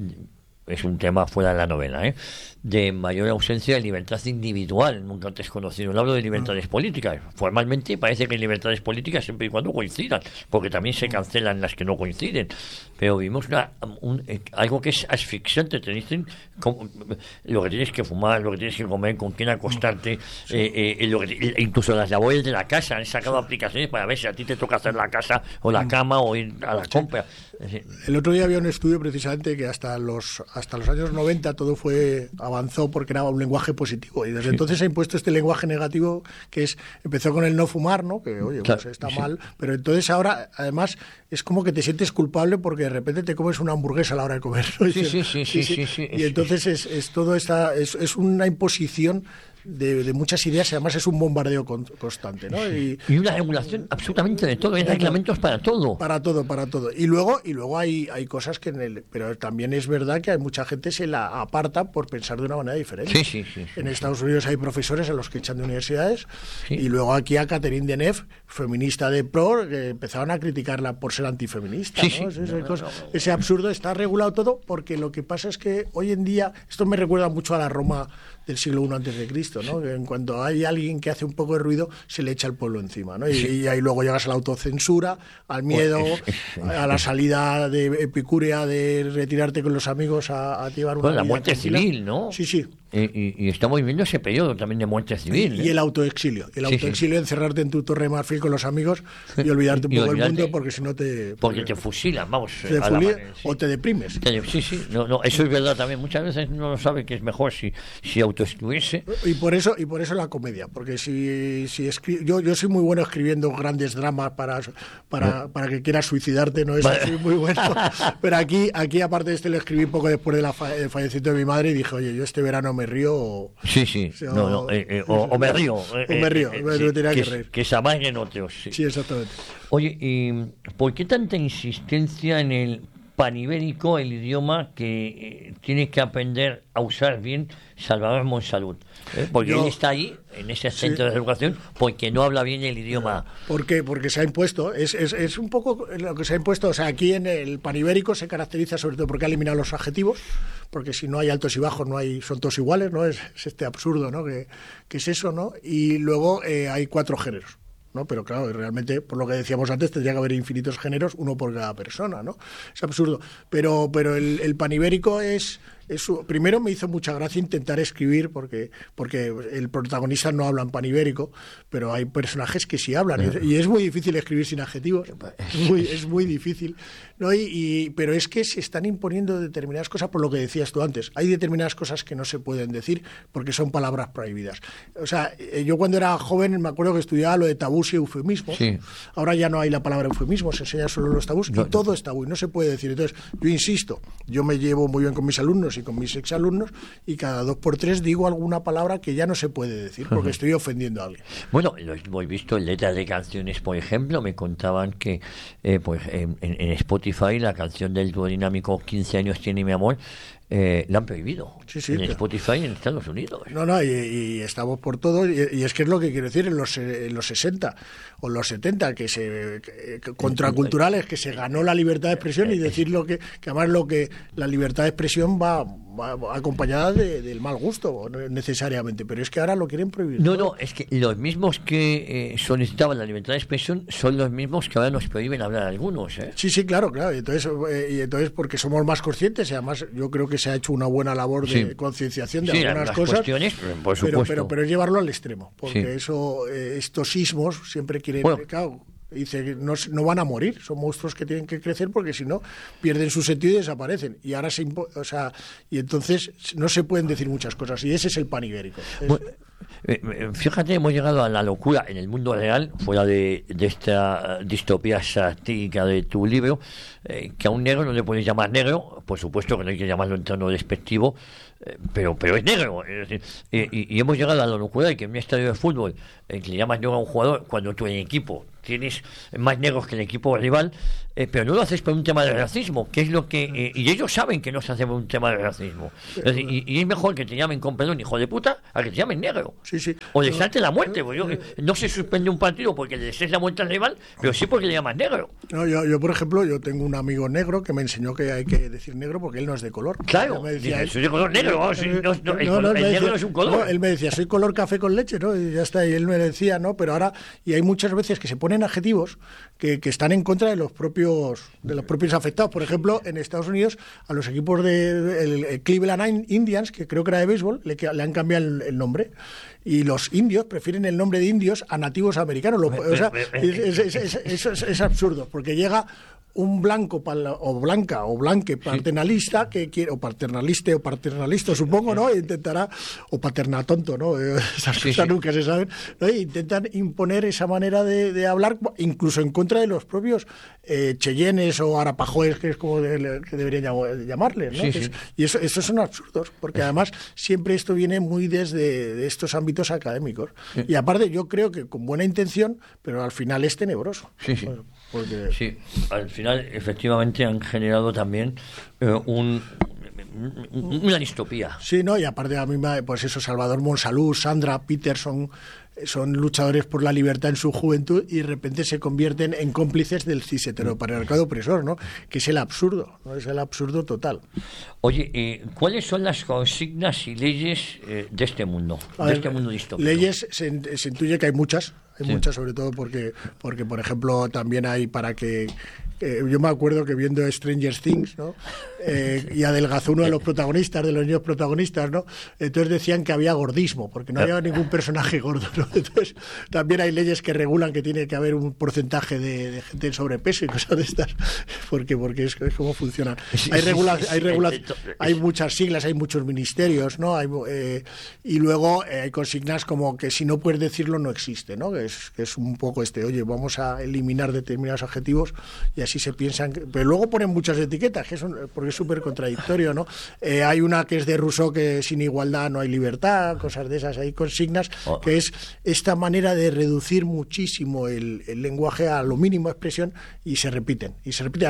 es un tema fuera de la novela, ¿eh? de mayor ausencia de libertad individual, nunca antes conocido. No hablo de libertades políticas. Formalmente parece que hay libertades políticas siempre y cuando coincidan, porque también se cancelan las que no coinciden. Pero vimos una, un, eh, algo que es asfixiante. Te dicen cómo, lo que tienes que fumar, lo que tienes que comer, con quién acostarte, sí. eh, eh, lo que, incluso las labores de la casa. Han sacado sí. aplicaciones para ver si a ti te toca hacer la casa o la cama o ir a la sí. compra. El otro día había un estudio precisamente que hasta los hasta los años noventa todo fue avanzó porque era un lenguaje positivo, y desde sí. entonces se ha impuesto este lenguaje negativo, que es empezó con el no fumar, ¿no? Que oye, claro, pues está sí. mal, pero entonces ahora además es como que te sientes culpable porque de repente te comes una hamburguesa a la hora de comer, ¿no? Sí, sí, sí, sí, sí, sí, y entonces es, es todo esta es, es una imposición De, de muchas ideas, y además es un bombardeo con, constante, ¿no? Y, y una regulación absolutamente de todo, hay reglamentos para todo. Para todo, para todo. Y luego, y luego hay, hay cosas que en el... Pero también es verdad que hay mucha gente se la aparta por pensar de una manera diferente. Sí, sí, sí, sí, en sí. Estados Unidos hay profesores a los que echan de universidades, sí. y luego aquí a Catherine Deneuve, feminista de pro, que empezaron a criticarla por ser antifeminista, sí, ¿no? Sí. Ese, No, cosa, no, no. ese absurdo está regulado todo, porque lo que pasa es que hoy en día, esto me recuerda mucho a la Roma del siglo primero antes de Cristo, ¿no? Que en cuanto hay alguien que hace un poco de ruido, se le echa el pueblo encima, ¿no? Y, sí. y ahí luego llegas a la autocensura, al miedo, a la salida de epicúrea de retirarte con los amigos a, a llevar una bueno, vida la muerte tranquila. Civil, ¿no? Sí, sí. Y, y, y estamos viviendo ese periodo también de muerte civil. Y, ¿eh? y el autoexilio. El sí, autoexilio, sí. encerrarte en tu torre de marfil con los amigos y olvidarte un y poco olvidarte, del mundo, porque si no te... Porque te fusilan, vamos. Te a la fusil, manera, sí. O te deprimes. Sí, sí. No, no, eso es verdad también. Muchas veces uno no sabe que es mejor si, si autoexcluirse. Y por eso y por eso la comedia. Porque si, si escri- yo, yo soy muy bueno escribiendo grandes dramas para, para, ¿no? para que quieras suicidarte, no es vale. así muy bueno. Pero aquí, aquí aparte de este, lo escribí poco después del fa- fallecimiento de mi madre, y dije, oye, yo este verano me río o... Sí, sí, o, no, no, eh, eh, o, o me río. Eh, o me río, eh, me sí, tenía que, que reír. Que se amaguen otros. Sí. sí, exactamente. Oye, ¿y por qué tanta insistencia en el panibérico el idioma que eh, tiene que aprender a usar bien Salvador Monsalud, ¿eh? Porque Yo, él está ahí, en ese centro sí. de educación, porque no habla bien el idioma. ¿Por qué? Porque se ha impuesto, es, es, es un poco lo que se ha impuesto, o sea, aquí en el panibérico se caracteriza sobre todo porque ha eliminado los adjetivos, porque si no hay altos y bajos, no hay, son todos iguales, ¿no? Es, es este absurdo, ¿no? Que, que es eso, ¿no? Y luego eh, hay cuatro géneros, ¿no? Pero claro, realmente, por lo que decíamos antes, tendría que haber infinitos géneros, uno por cada persona, ¿no? Es absurdo. Pero, pero el, el panibérico es... Eso, primero me hizo mucha gracia intentar escribir porque porque el protagonista no habla en panibérico, pero hay personajes que sí hablan y, y es muy difícil escribir sin adjetivos, es muy, es muy difícil, ¿no? Y, y, pero es que se están imponiendo determinadas cosas por lo que decías tú antes. Hay determinadas cosas que no se pueden decir porque son palabras prohibidas. O sea, yo cuando era joven me acuerdo que estudiaba lo de tabús y eufemismos. Sí. Ahora ya no hay la palabra eufemismo, se enseña solo los tabús y todo es tabú y no se puede decir. Entonces, yo insisto, yo me llevo muy bien con mis alumnos y con mis exalumnos y cada dos por tres digo alguna palabra que ya no se puede decir porque estoy ofendiendo a alguien. Bueno, lo hemos visto en letras de canciones, por ejemplo, me contaban que eh, pues en, en Spotify la canción del dúo dinámico quince años tiene mi amor, eh, la han prohibido sí, sí, en pero... Spotify en Estados Unidos. No, no, y, y estamos por todo, y, y es que es lo que quiero decir, en los, en los sesenta o en los setenta, que se que, que, contraculturales, que se ganó la libertad de expresión y decir lo que, que además lo que la libertad de expresión va, va acompañada de, del mal gusto, necesariamente, pero es que ahora lo quieren prohibir. No, no, es que los mismos que eh, solicitaban la libertad de expresión son los mismos que ahora nos prohíben hablar algunos, ¿eh? Sí, sí, claro, claro, y entonces, eh, y entonces porque somos más conscientes y además yo creo que se ha hecho una buena labor de sí. concienciación de sí, algunas las cosas, por pero, pero, pero es llevarlo al extremo, porque sí. eso, eh, estos sismos siempre quieren... Bueno. Claro, dice, no, no van a morir, son monstruos que tienen que crecer porque si no pierden su sentido y desaparecen. Y ahora se impo- o sea, y entonces no se pueden decir muchas cosas y ese es el panibérico. Es, bueno, eh, fíjate, hemos llegado a la locura en el mundo real, fuera de, de esta distopía satírica de tu libro, eh, que a un negro no le puedes llamar negro, por supuesto que no hay que llamarlo en tono despectivo, eh, pero pero es negro. Es decir, eh, y, y hemos llegado a la locura de que en un estadio de fútbol, en que le llamas negro a un jugador, cuando tú en el equipo tienes más negros que el equipo rival, eh, pero no lo haces por un tema de racismo, que es lo que... Eh, y ellos saben que no se hace por un tema de racismo. Es decir, y, y es mejor que te llamen con perdón, hijo de puta, a que te llamen negro. Sí, sí. O le salte la muerte. Porque yo, no se suspende un partido porque le desees la muerte al rival, pero sí porque le llamas negro. No, yo, yo, por ejemplo, yo tengo un amigo negro que me enseñó que hay que decir negro porque él no es de color. Claro, me decía, dice, soy de color negro. No, sí, no, no, el, no, no, el negro decía, no es un color. No, él me decía, soy color café con leche, ¿no? Y ya está. Y él me decía, ¿no? Pero ahora, y hay muchas veces que se ponen adjetivos que, que están en contra de los propios de los propios afectados. Por ejemplo, en Estados Unidos, a los equipos de, de el, el Cleveland Indians, que creo que era de béisbol, le, le han cambiado el, el nombre. Y los indios prefieren el nombre de indios a nativos americanos. Lo, o sea, es, es, es, es, es, es absurdo, porque llega un blanco o blanca o blanque paternalista que quiere, o paternalista o paternalista, supongo, ¿no? E intentará, o paternatonto, ¿no? Esas sí, cosas sí. nunca se saben, ¿no? E intentan imponer esa manera de, de hablar, incluso en contra de los propios eh, cheyennes o arapajoes, que es como de, que deberían llamarles, ¿no? Sí, que sí. Es, y eso, esos son absurdos, porque además siempre esto viene muy desde de estos ámbitos académicos. Sí. Y aparte yo creo que con buena intención, pero al final es tenebroso. Sí, sí. Bueno, porque... sí, al final efectivamente han generado también eh, un, una distopía. Sí, no, y aparte a mí, pues eso, Salvador Monsalud, Sandra Peterson, son luchadores por la libertad en su juventud y de repente se convierten en cómplices del cis heteropatriarcado opresor, ¿no? Que es el absurdo, ¿no? Es el absurdo total. Oye, eh, ¿cuáles son las consignas y leyes eh, de este mundo, a de ver, este mundo distópico? Leyes, se, se intuye que hay muchas, hay sí. muchas sobre todo porque, porque, por ejemplo, también hay para que... Eh, yo me acuerdo que viendo Stranger Things, ¿no? Eh, y adelgazó uno de los protagonistas, de los niños protagonistas, ¿no? Entonces decían que había gordismo, porque no había ningún personaje gordo, ¿no? Entonces también hay leyes que regulan que tiene que haber un porcentaje de, de gente en sobrepeso y cosas de estas, porque porque es, es como funcionan. Hay regula, hay regula, hay muchas siglas, hay muchos ministerios, ¿no? Hay, eh, y luego eh, hay consignas como que si no puedes decirlo no existe, ¿no? Que es, que es un poco este, oye, vamos a eliminar determinados adjetivos y así se piensan, que, pero luego ponen muchas etiquetas, que son, porque es súper contradictorio, ¿no? Eh, hay una que es de Rousseau, que sin igualdad no hay libertad, cosas de esas, hay consignas, oh. que es esta manera de reducir muchísimo el, el lenguaje a lo mínimo expresión y se repiten, y se repiten.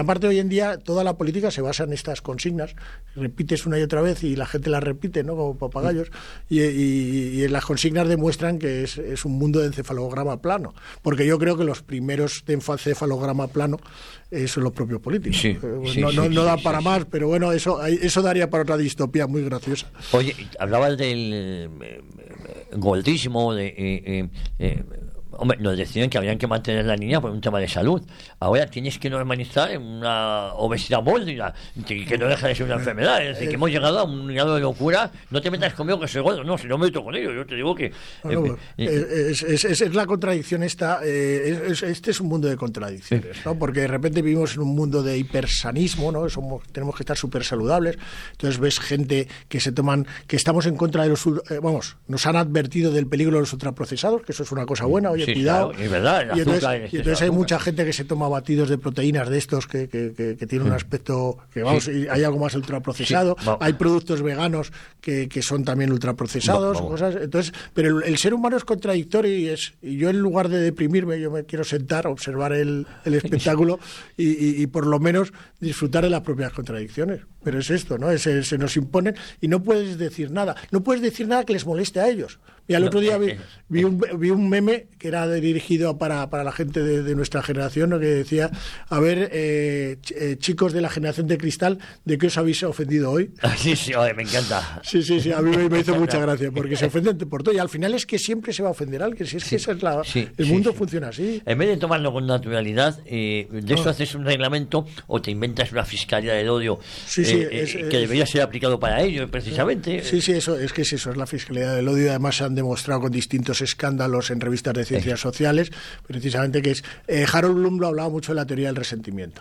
aparte hoy en día toda la política se basa en estas consignas, repites una y otra vez y la gente las repite, ¿no? Como papagayos, y, y, y las consignas demuestran que es, es un mundo de encefalograma plano, porque yo creo que los primeros de encefalograma plano eh, son los propios políticos. Sí, eh, sí, no, sí, no, sí, no da sí, para sí, más, sí. pero bueno, eso, eso daría para otra distopía muy graciosa. Oye, hablabas del eh, eh, goldismo, de... Eh, eh, eh, Hombre, nos decían que habían que mantener la niña por un tema de salud. Ahora tienes que normalizar una obesidad mórbida, que, que no deja de ser una enfermedad. Es decir, que hemos llegado a un grado de locura. No te metas conmigo que soy gordo. No, si no me meto con ellos, yo te digo que... Bueno, eh, eh, es, es, es, es la contradicción esta. Eh, es, este es un mundo de contradicciones, ¿no? Porque de repente vivimos en un mundo de hipersanismo, ¿no? Somos, tenemos que estar súper saludables. Entonces ves gente que se toman... que estamos en contra de los... Eh, vamos, nos han advertido del peligro de los ultraprocesados, que eso es una cosa buena. Oye, sí, cuidado. Claro, es verdad, el y entonces, azúcar, y entonces hay mucha gente que se toma batidos de proteínas de estos que, que, que, que tienen un aspecto que vamos, sí. Hay algo más ultraprocesado, sí, hay productos veganos que, que son también ultraprocesados, va, cosas, entonces, pero el, el ser humano es contradictorio y es y yo en lugar de deprimirme, yo me quiero sentar, observar el, el espectáculo y, y, y por lo menos disfrutar de las propias contradicciones. Pero es esto, ¿no? Es, se nos imponen y no puedes decir nada, no puedes decir nada que les moleste a ellos. Mira, el otro día vi, vi, un, vi un meme que era dirigido para, para la gente de, de nuestra generación, ¿no? Que decía, a ver, eh, ch eh, chicos de la generación de cristal, ¿de qué os habéis ofendido hoy? Sí, sí, oye, me encanta. Sí, sí, sí, a mí me, me hizo mucha gracia, porque se ofenden por todo, y al final es que siempre se va a ofender a alguien, si es sí, que esa es la, sí, el mundo sí, funciona así. En vez de tomarlo con naturalidad, eh, de eso no. haces un reglamento o te inventas una fiscalía del odio sí, sí, eh, es, eh, es, que debería ser aplicado para ello, precisamente. Sí, sí, eso es que es eso, es la fiscalía del odio, y además se han demostrado con distintos escándalos en revistas de ciencias eso. sociales, precisamente que es... Eh, Harold Bloom lo hablaba mucho de la teoría del resentimiento.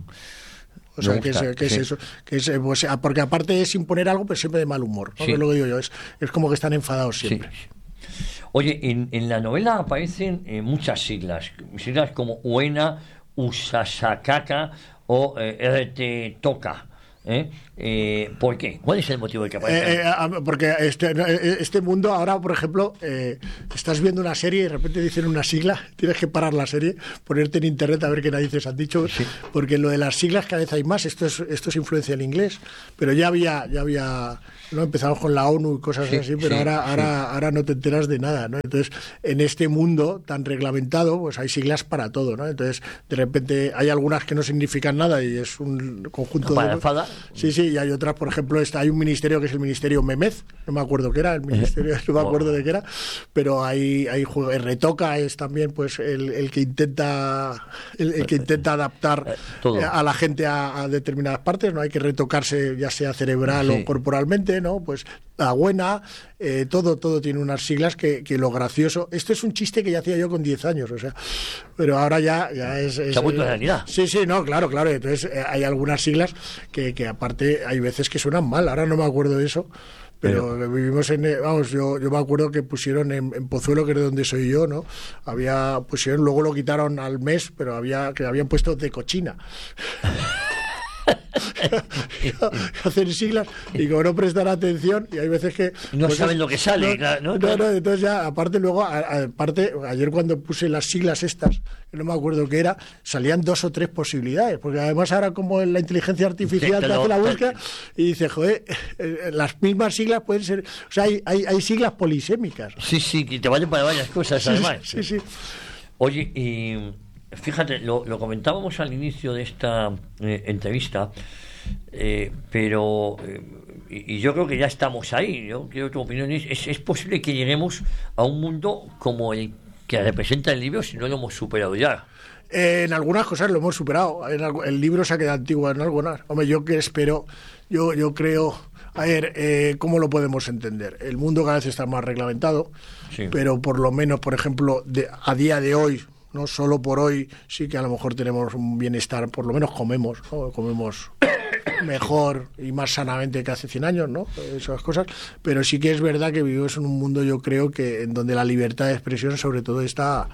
O sea, que, es, que sí. es eso, que es, pues, porque aparte es imponer algo, pero siempre de mal humor, ¿no? Sí. Que es lo que digo yo, es, es como que están enfadados siempre. Sí. Oye, en, en la novela aparecen eh, muchas siglas, siglas como Uena, Usasakaka o eh, R T Toca. ¿Eh? Eh, ¿Por qué? ¿Cuál es el motivo de que aparezca? Eh, eh, porque este, este mundo ahora, por ejemplo, eh, estás viendo una serie y de repente dicen una sigla, tienes que parar la serie, ponerte en internet a ver qué narices han dicho, sí. Porque lo de las siglas cada vez hay más, esto es, esto es influencia del inglés, pero ya había, ya había, ¿no? Empezamos con la ONU y cosas sí, así, pero sí, ahora, sí. ahora, ahora no te enteras de nada, ¿no? Entonces, en este mundo tan reglamentado, pues hay siglas para todo, ¿no? Entonces, de repente hay algunas que no significan nada y es un conjunto para de... enfada. Sí, sí, y hay otras, por ejemplo, está, hay un ministerio que es el Ministerio Memez, no me acuerdo qué era, el ministerio, no me acuerdo de qué era, pero hay, hay juego, el Retoca es también pues el, el que intenta el, el que intenta adaptar Todo. a la gente a, a determinadas partes, no hay que retocarse ya sea cerebral sí. o corporalmente, ¿no? Pues la buena, eh, todo, todo tiene unas siglas que, que lo gracioso, esto es un chiste que ya hacía yo con diez años, o sea, pero ahora ya, ya es... es Se ha vuelto realidad. Sí, sí, no, claro, claro, entonces eh, hay algunas siglas que, que aparte hay veces que suenan mal, ahora no me acuerdo de eso, pero, pero vivimos en, vamos, yo, yo me acuerdo que pusieron en, en Pozuelo, que es de donde soy yo, ¿no? Había, pusieron, luego lo quitaron al mes, pero había, que habían puesto de cochina. Hacer siglas y como no prestar atención y hay veces que no pues saben es, lo que sale, no, claro, ¿no? No, no, entonces ya aparte luego a, aparte ayer cuando puse las siglas estas, no me acuerdo qué era, salían dos o tres posibilidades, porque además ahora como la inteligencia artificial te, te hace la búsqueda y dice, joder, las mismas siglas pueden ser, o sea, hay, hay, hay siglas polisémicas. Sí, sí, que te valen para varias cosas sí, además. Sí, sí. Oye, y fíjate, lo, lo comentábamos al inicio de esta eh, entrevista, eh, pero eh, y, y yo creo que ya estamos ahí, ¿no? Quiero tu opinión, es, es, es posible que lleguemos a un mundo como el que representa el libro si no lo hemos superado ya. Eh, en algunas cosas lo hemos superado, en algo, el libro se ha quedado antiguo en algunas. Hombre, yo que espero, yo, yo creo... A ver, eh, ¿cómo lo podemos entender? El mundo cada vez está más reglamentado, sí. Pero por lo menos, por ejemplo, de, a día de hoy, no solo por hoy, sí que a lo mejor tenemos un bienestar, por lo menos comemos, ¿no? Comemos mejor y más sanamente que hace cien años, ¿no? Esas cosas, pero sí que es verdad que vivimos en un mundo, yo creo, que en donde la libertad de expresión sobre todo está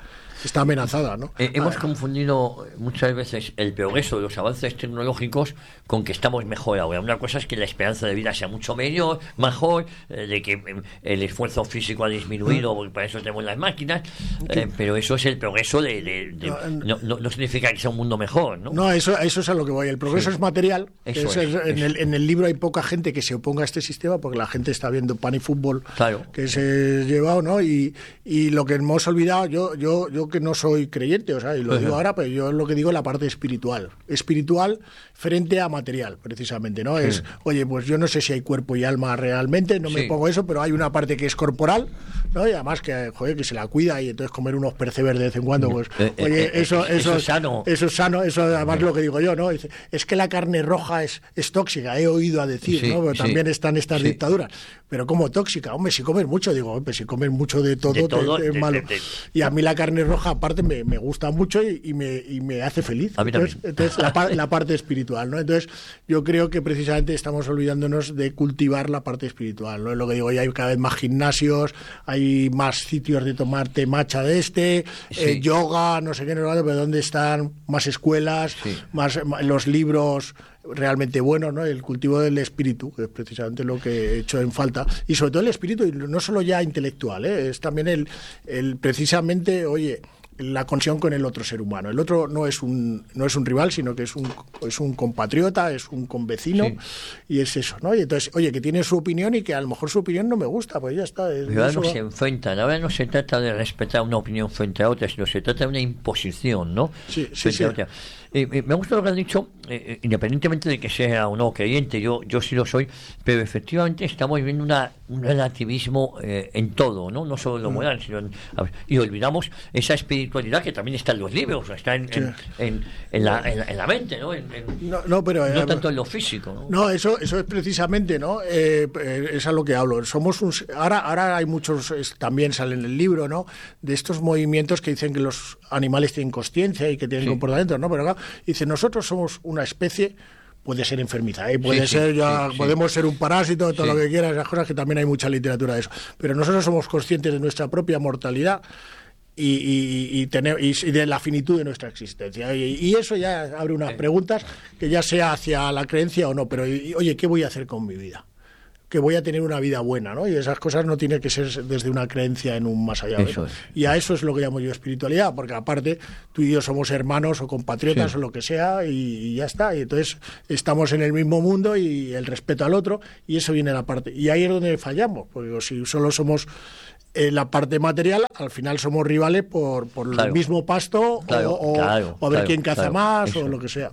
está amenazada, ¿no? Eh, hemos confundido muchas veces el progreso de los avances tecnológicos con que estamos mejor ahora. Una cosa es que la esperanza de vida sea mucho mayor, mejor, eh, de que eh, el esfuerzo físico ha disminuido, porque para eso tenemos las máquinas, eh, pero eso es el progreso de... de, de no, no, no significa que sea un mundo mejor, ¿no? No, eso, eso es a lo que voy. El progreso sí. es material. Eso es, es, en, eso. El, en el libro hay poca gente que se oponga a este sistema, porque la gente está viendo pan y fútbol claro. que se ha llevado, ¿no? Y, y lo que hemos olvidado, yo, yo, yo que no soy creyente, o sea, y lo uh-huh. digo ahora, pero yo lo que digo es la parte espiritual. Espiritual frente a material, precisamente, ¿no? Sí. Es, oye, pues yo no sé si hay cuerpo y alma realmente, no sí. me pongo eso, pero hay una parte que es corporal, ¿no? Y además que, joder, que se la cuida, y entonces comer unos percebes de vez en cuando, pues, eh, oye, eh, eso, eh, eso, eso es sano. Eso es sano, eso además lo que digo yo, ¿no? Dice, es que la carne roja es, es tóxica, he oído a decir, sí, ¿no? Pero sí. también están estas sí. dictaduras. Pero ¿cómo tóxica? Hombre, si comes mucho, digo, hombre, si comes mucho de todo, de todo te, te, de, malo. De, de, y a mí la carne roja, aparte, me, me gusta mucho y, y, me, y me hace feliz. A mí entonces, también. entonces la, la parte espiritual, ¿no? Entonces, yo creo que precisamente estamos olvidándonos de cultivar la parte espiritual, ¿no? Es lo que digo, ya hay cada vez más gimnasios, hay más sitios de tomarte matcha de este, sí. eh, yoga, no sé qué, no sé, pero ¿dónde están más escuelas, sí. más los libros realmente buenos, ¿no? El cultivo del espíritu, que es precisamente lo que he hecho en falta, y sobre todo el espíritu, y no solo ya intelectual, ¿eh? Es también el, el precisamente, oye, la conexión con el otro ser humano. El otro no es un no es un rival, sino que es un es un compatriota, es un convecino, sí. y es eso, ¿no? Y entonces, oye, que tiene su opinión y que a lo mejor su opinión no me gusta, pues ya está. Es, Pero ahora no se enfrentan, ahora no se trata de respetar una opinión frente a otra, sino se trata de una imposición, ¿no? Sí, sí, sí. Eh, eh, me gusta lo que has dicho, eh, independientemente de que sea o no creyente, yo yo sí lo soy, pero efectivamente estamos viviendo una, un relativismo eh, en todo, ¿no? No solo en lo moral, sino en, y olvidamos esa espiritualidad que también está en los libros, está en, sí. en, en, en, la, en, la, en la mente, ¿no? En, en, no, no, pero, no eh, tanto en lo físico, ¿no? No, eso eso es precisamente, ¿no? Eh, es a lo que hablo. Somos un, ahora ahora hay muchos, es, también sale en el libro, ¿no? De estos movimientos que dicen que los animales tienen consciencia y que tienen sí. comportamiento, ¿no? Pero claro, dice, nosotros somos una especie, puede ser enfermiza, ¿eh? puede sí, ser sí, ya sí, podemos sí. ser un parásito, todo sí. lo que quieras, esas cosas, que también hay mucha literatura de eso, pero nosotros somos conscientes de nuestra propia mortalidad y, y, y, tener, y de la finitud de nuestra existencia, y, y eso ya abre unas preguntas que ya sea hacia la creencia o no, pero y, oye, ¿qué voy a hacer con mi vida? Que voy a tener una vida buena, ¿no? Y esas cosas no tienen que ser desde una creencia en un más allá. Eso es. Y a eso es lo que llamo yo espiritualidad, porque aparte tú y yo somos hermanos o compatriotas sí. o lo que sea, y, y ya está. Y entonces estamos en el mismo mundo y el respeto al otro, y eso viene de la parte. Y ahí es donde fallamos, porque si solo somos en la parte material, al final somos rivales por, por claro. el mismo pasto claro, o, claro, o a ver claro, quién caza claro, más eso. o lo que sea.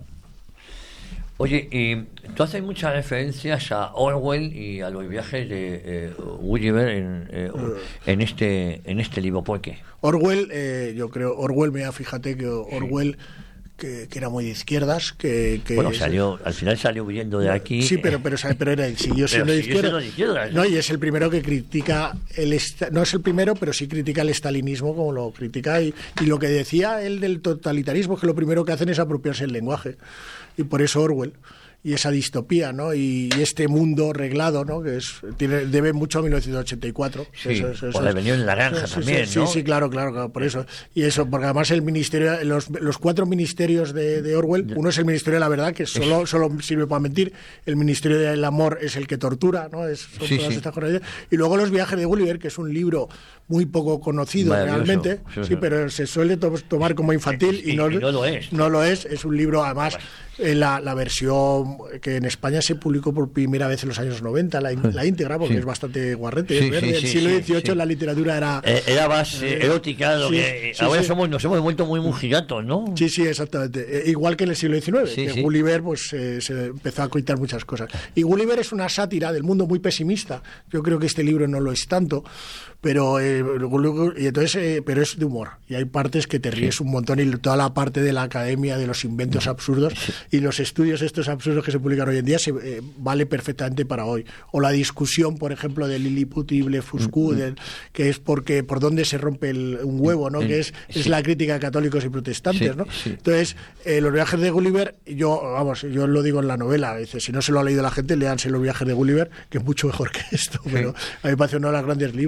Oye, y tú haces muchas referencias a Orwell y a los viajes de eh, Gulliver en, eh, en este en este libro. ¿Por qué? Orwell, eh, yo creo, Orwell, mira, fíjate que Orwell... Que, que era muy de izquierdas, que, que bueno, salió, al final salió huyendo de aquí. Sí, pero pero, pero era, siguió siendo de izquierdas. Izquierda, no, y es el primero que critica el no es el primero, pero sí critica el estalinismo como lo critica, y, y lo que decía él del totalitarismo es que lo primero que hacen es apropiarse el lenguaje, y por eso Orwell y esa distopía, ¿no? Y, y este mundo reglado, ¿no? Que es tiene debe mucho a mil novecientos ochenta y cuatro. Sí, eso, eso, por la Rebelión en la Granja sí, también, sí, ¿no? Sí, sí, claro, claro, claro, por eso. Y eso, porque además el ministerio, los, los cuatro ministerios de, de Orwell, uno es el Ministerio de la Verdad, que solo, solo sirve para mentir, el Ministerio del Amor es el que tortura, ¿no? Es, son sí, todas sí. estas cosas. Y luego Los viajes de Gulliver, que es un libro muy poco conocido realmente, sí, sí, pero se suele to tomar como infantil y, y, no, y no lo es. No lo es, es un libro, además, eh, la, la versión que en España se publicó por primera vez en los años noventa, la, la íntegra, porque sí. es bastante guarrete, sí, es verde. Sí, el sí, siglo sí, dieciocho sí. la literatura era... Eh, era más eh, erótica, lo sí, que sí, ahora sí. somos nos hemos vuelto muy mujigatos, ¿no? Sí, sí, exactamente. Eh, igual que en el siglo diecinueve, sí, que sí. Gulliver pues eh, se empezó a coitar muchas cosas. Y Gulliver es una sátira del mundo muy pesimista. Yo creo que este libro no lo es tanto, pero eh, y entonces eh, pero es de humor, y hay partes que te ríes sí. un montón, y toda la parte de la academia de los inventos absurdos sí. y los estudios estos absurdos que se publican hoy en día se, eh, vale perfectamente para hoy. O la discusión, por ejemplo, de Lilliput y Blefuscu, mm-hmm. que es porque por dónde se rompe el, un huevo, ¿no? Mm-hmm. que es, sí. es la crítica a católicos y protestantes, sí, ¿no? Sí. Entonces, eh, los viajes de Gulliver, yo vamos, yo lo digo en la novela, dice, si no se lo ha leído la gente, léanse Los viajes de Gulliver, que es mucho mejor que esto, sí. pero a mí me parece uno de los grandes libros, ¿no?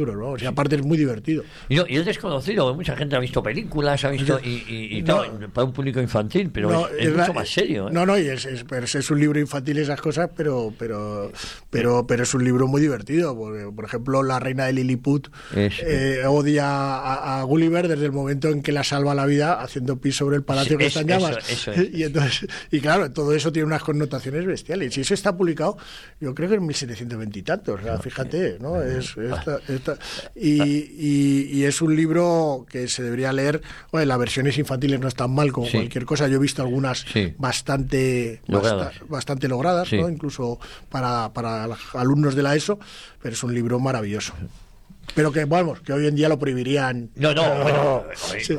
y aparte es muy divertido. Y, no, y es desconocido, mucha gente ha visto películas, ha visto y, y, y no, todo, para un público infantil, pero no, es, es, es mucho más serio. ¿eh? No, no, y es, es, es, es un libro infantil esas cosas, pero pero pero pero es un libro muy divertido. Porque, por ejemplo, la reina de Lilliput es, eh, odia a, a Gulliver desde el momento en que la salva la vida haciendo pis sobre el palacio que es, está en llamas. Eso, eso es. Y, entonces, y claro, todo eso tiene unas connotaciones bestiales. Y eso está publicado, yo creo que en mil setecientos veinte y tantos. O sea, fíjate, ¿no? Es, esta, esta, y, y, y es un libro que se debería leer. Bueno, las versiones infantiles no están mal como sí. cualquier cosa. Yo he visto algunas sí. bastante logradas, bast, bastante logradas sí. ¿no? Incluso para, para alumnos de la ESO, pero es un libro maravilloso. Pero que, vamos, que hoy en día lo prohibirían. No, no, bueno, sí,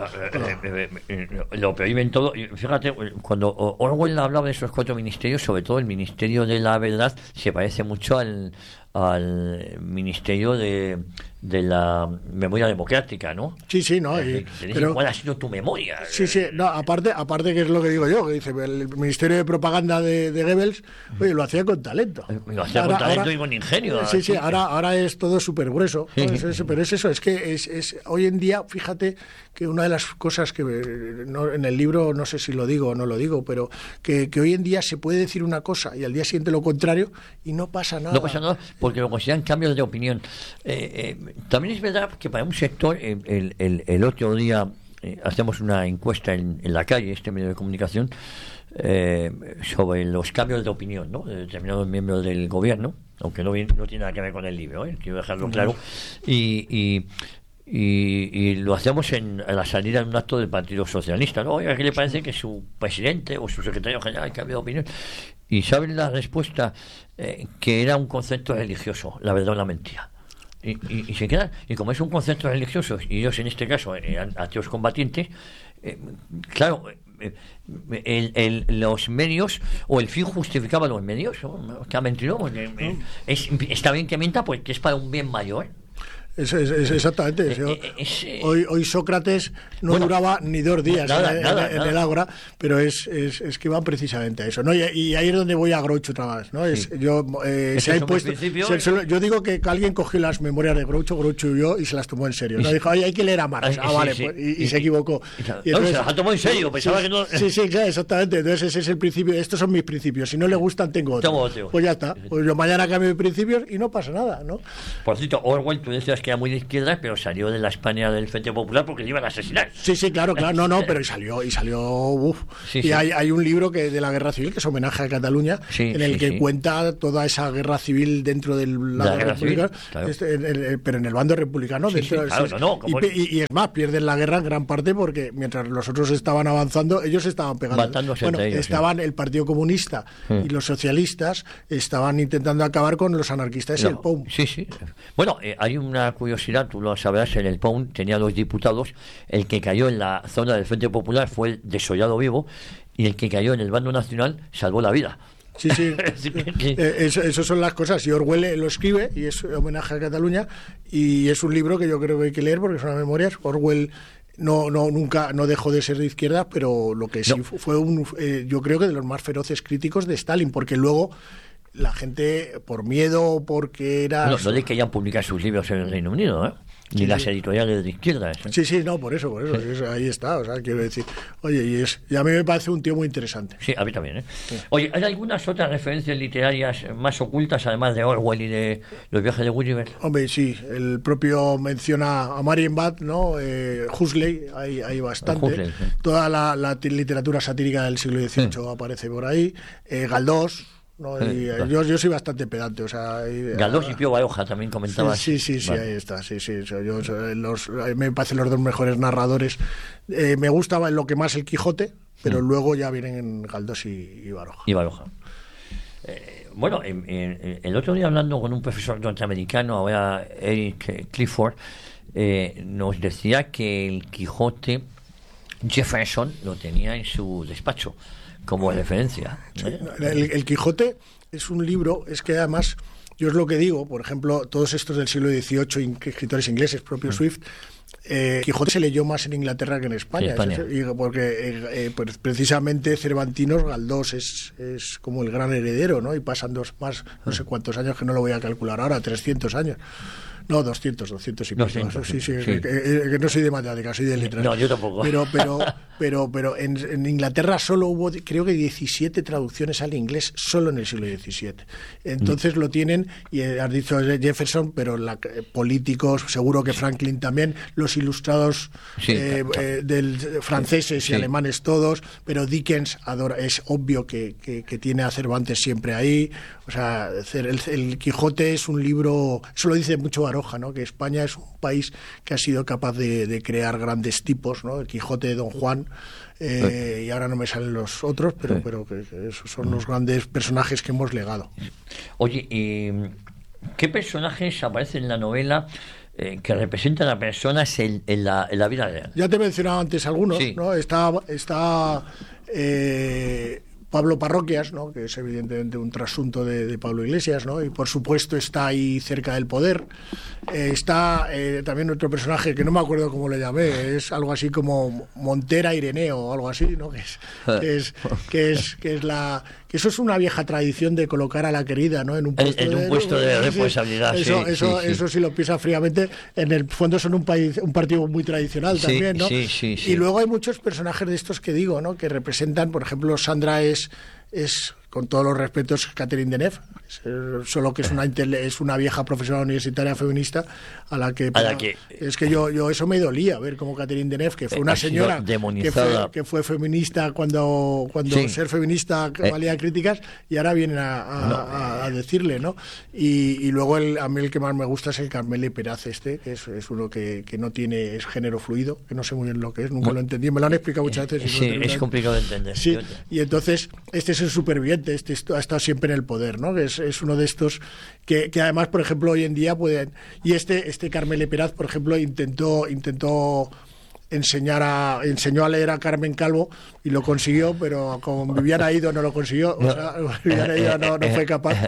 lo prohíben todo. Fíjate, cuando Orwell hablaba de esos cuatro ministerios, sobre todo el Ministerio de la Verdad, se parece mucho al, al Ministerio de, de la Memoria Democrática, ¿no? Sí, sí, ¿no? Y, pero, ¿cuál ha sido tu memoria? Sí, sí, no, aparte, aparte que es lo que digo yo, que dice, el Ministerio de Propaganda de, de Goebbels, oye, lo hacía con talento. Lo hacía ahora, con talento ahora, y con ingenio. Sí, sí, ahora, ahora es todo súper grueso. Sí. Es, es, pero es eso, es que es, es hoy en día, fíjate que una de las cosas que no, en el libro, no sé si lo digo o no lo digo, pero que, que hoy en día se puede decir una cosa y al día siguiente lo contrario y no pasa nada. No pasa nada porque lo consideran cambios de opinión. Eh, eh, también es verdad que para un sector, eh, el, el, el otro día eh, hacemos una encuesta en, en la calle, este medio de comunicación, eh, sobre los cambios de opinión, ¿no?, de determinados miembros del gobierno, aunque no, no tiene nada que ver con el libro, ¿eh? Quiero dejarlo claro. Y, y Y, y lo hacemos en, a la salida en un acto del Partido Socialista, ¿no? Oiga, ¿qué le parece que su presidente o su secretario general cambie de opinión? Y saben la respuesta, eh, que era un concepto religioso, la verdad o la mentira. Y, y, y se quedan, y como es un concepto religioso, y ellos en este caso eran ateos combatientes, eh, claro, eh, el, el, los medios, o el fin justificaba los medios, ¿no? Que ha mentido, eh, eh, es, está bien que mienta porque es para un bien mayor. Es, es, es exactamente eso. Es, eh, hoy, hoy Sócrates no bueno, duraba ni dos días nada, en, nada, en, en el Ágora, pero es, es, es que va precisamente a eso, ¿no? Y, y ahí es donde voy a Groucho otra vez, ¿no? Es, sí. yo, eh, se ha puesto, se, se, yo digo que alguien cogió las memorias de Groucho, Groucho y yo, y se las tomó en serio, ¿no? Dijo, ay, hay que leer a Marx. Ah, vale, sí, pues, y, y, y se equivocó. Y, y entonces, no, se las tomó en serio, pensaba sí, que no. Sí, sí, claro, exactamente. Entonces ese es el principio, estos son mis principios. Si no le gustan, tengo otros. Pues ya está. Pues yo mañana cambio de principios y no pasa nada, ¿no? Por cierto, Orwell, tú decías que era muy de izquierda, pero salió de la España del Frente Popular porque le iban a asesinar. Sí, sí, claro, claro, no, no, pero y salió, y salió, uff. Sí, y sí. Hay, hay un libro que de la Guerra Civil que es homenaje a Cataluña, sí, en el sí, que sí. cuenta toda esa guerra civil dentro del lado republicano, claro. este, en el, pero en el bando republicano. Sí, dentro, sí, claro, no, no, y, y, y es más, pierden la guerra en gran parte porque mientras los otros estaban avanzando, ellos estaban pegando. Matándose bueno, ellos, estaban sí. el Partido Comunista sí. y los socialistas estaban intentando acabar con los anarquistas no, y el P O U. Sí, sí. Bueno, eh, hay una curiosidad, tú lo sabrás, en el P O U tenía dos diputados, el que cayó en la zona del Frente Popular fue el desollado vivo y el que cayó en el bando nacional salvó la vida. Sí, sí, eh, eso, eso son las cosas. Y Orwell lo escribe y es homenaje a Cataluña y es un libro que yo creo que hay que leer porque son las memorias. Orwell no no nunca no dejó de ser de izquierda, pero lo que sí no. fue un eh, yo creo que de los más feroces críticos de Stalin, porque luego la gente, por miedo, porque era... No, no de que hayan publicado sus libros en el Reino Unido, ¿eh? Ni sí, las editoriales de izquierda. ¿eh? Sí, sí, no, por eso, por eso, sí. eso, ahí está, o sea, quiero decir, oye, y, es, y a mí me parece un tío muy interesante. Sí, a mí también, ¿eh? Sí. Oye, ¿hay algunas otras referencias literarias más ocultas, además de Orwell y de los viajes de Gulliver? Hombre, sí, el propio menciona a Marienbad, ¿no? Eh, Huxley, hay, hay bastante. Huxley, sí. Toda la, la literatura satírica del siglo dieciocho sí. aparece por ahí. Eh, Galdós. No, y, eh, yo, yo soy bastante pedante, o sea... Y, Galdós y Pío Baroja también comentabas. Sí, sí, sí, vale. sí, ahí está, sí, sí. Yo, yo, los, me parecen los dos mejores narradores. Eh, me gustaba en lo que más el Quijote, pero mm. luego ya vienen Galdós y, y Baroja. Y Baroja. Eh, bueno, en, en, el otro día hablando con un profesor norteamericano, ahora Eric Clifford, eh, nos decía que el Quijote Jefferson lo tenía en su despacho como referencia. ¿eh? El, el Quijote es un libro, es que además, yo es lo que digo, por ejemplo, todos estos del siglo dieciocho, escritores ingleses, propio mm. Swift, eh, Quijote se leyó más en Inglaterra que en España, sí, España. Es, porque eh, eh, pues precisamente Cervantinos, Galdós es, es como el gran heredero, ¿no? Y pasan dos más, no sé cuántos años, que no lo voy a calcular ahora, trescientos años. No, doscientos, doscientos y pico. doscientos, Sí, sí, sí. Que, que, que no soy de matemáticas, soy de letras. No, yo tampoco. Pero, pero, pero, pero en, en Inglaterra solo hubo, creo que diecisiete traducciones al inglés solo en el siglo diecisiete. Entonces mm. lo tienen, y has dicho Jefferson, pero la, eh, políticos, seguro que Franklin también, los ilustrados sí, eh, eh, del, franceses y sí. alemanes todos, pero Dickens adora, es obvio que, que, que tiene a Cervantes siempre ahí. O sea, el, el Quijote es un libro, eso lo dice mucho Baroja, ¿no? Que España es un país que ha sido capaz de, de crear grandes tipos, ¿no? El Quijote de Don Juan, eh, sí. y ahora no me salen los otros, pero, sí. pero que, que esos son los grandes personajes que hemos legado. Oye, ¿y qué personajes aparecen en la novela eh, que representan a personas en, en, la, en la vida real? Ya te he mencionado antes algunos, sí. ¿no? Está... está eh, Pablo Parroquias, ¿no? Que es evidentemente un trasunto de, de Pablo Iglesias, ¿no? Y por supuesto está ahí cerca del poder. Eh, está eh, también otro personaje que no me acuerdo cómo le llamé, es algo así como Montera Ireneo o algo así, ¿no? Que es que es que es, que es la que eso es una vieja tradición de colocar a la querida, ¿no? En un puesto, en, en un de, puesto de responsabilidad. Eso, sí, eso, sí, sí. eso si lo piensas fríamente, en el fondo son un país, un partido muy tradicional sí, también, ¿no? Sí, sí, sí. Y luego hay muchos personajes de estos que digo, ¿no? Que representan, por ejemplo, Sandra es es, con todos los respetos, Catherine Deneuve, solo que es una es una vieja profesora universitaria feminista a la que, a la que es que yo yo eso me dolía ver como Catherine Deneuve, que fue una señora que fue, que fue feminista cuando cuando sí. ser feminista valía eh. críticas, y ahora vienen a, a, no. a, a decirle, ¿no? Y, y luego el, a mí el que más me gusta es el Carmele Peraz este, que es, es uno que, que no tiene es género fluido, que no sé muy bien lo que es, nunca no. lo entendí, me lo han explicado muchas veces. Sí, no es complicado de entender. Sí, y entonces este es el superviviente, este ha estado siempre en el poder, ¿no? Que es, es uno de estos que, que además, por ejemplo, hoy en día pueden... Y este, este Carmele Peraz, por ejemplo, intentó intentó enseñar a enseñó a leer a Carmen Calvo y lo consiguió, pero con Viviana Ido no lo consiguió, o sea, Viviana Ido no, no fue capaz.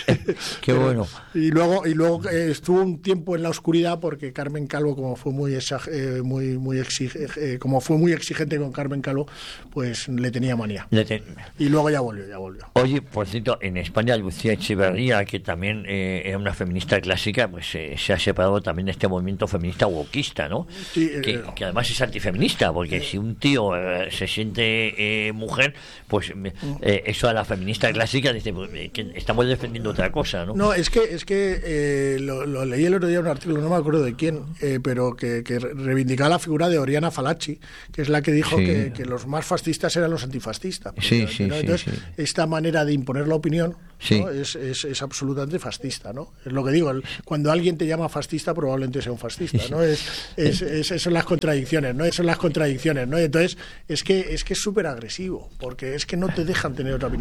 Qué pero, bueno. Y luego y luego eh, estuvo un tiempo en la oscuridad porque Carmen Calvo, como fue muy eh, muy muy exige, eh, como fue muy exigente con Carmen Calvo, pues le tenía manía. Le ten... Y luego ya volvió, ya volvió. Oye, por cierto, en España Lucía Echeverría, que también eh, era una feminista clásica, pues eh, se ha separado también de este movimiento feminista wokista, ¿no? Sí, que, eh, que además es antifeminista, porque si un tío eh, se siente eh, mujer, pues eh, eso a la feminista clásica dice pues, eh, que estamos defendiendo otra cosa, ¿no? No, es que es que eh, lo, lo leí el otro día en un artículo, no me acuerdo de quién, eh, pero que, que reivindicaba la figura de Oriana Fallaci, que es la que dijo sí. que, que los más fascistas eran los antifascistas. Sí, sí, ¿no? Entonces, sí, sí. esta manera de imponer la opinión, sí. ¿no? es, es, es absolutamente fascista, ¿no? Es lo que digo, el, cuando alguien te llama fascista probablemente sea un fascista, ¿no? Es, es, es, es son las contradicciones, ¿no? Son las contradicciones, ¿no? Y entonces es que es que es súper agresivo, porque es que no te dejan tener otra opinión.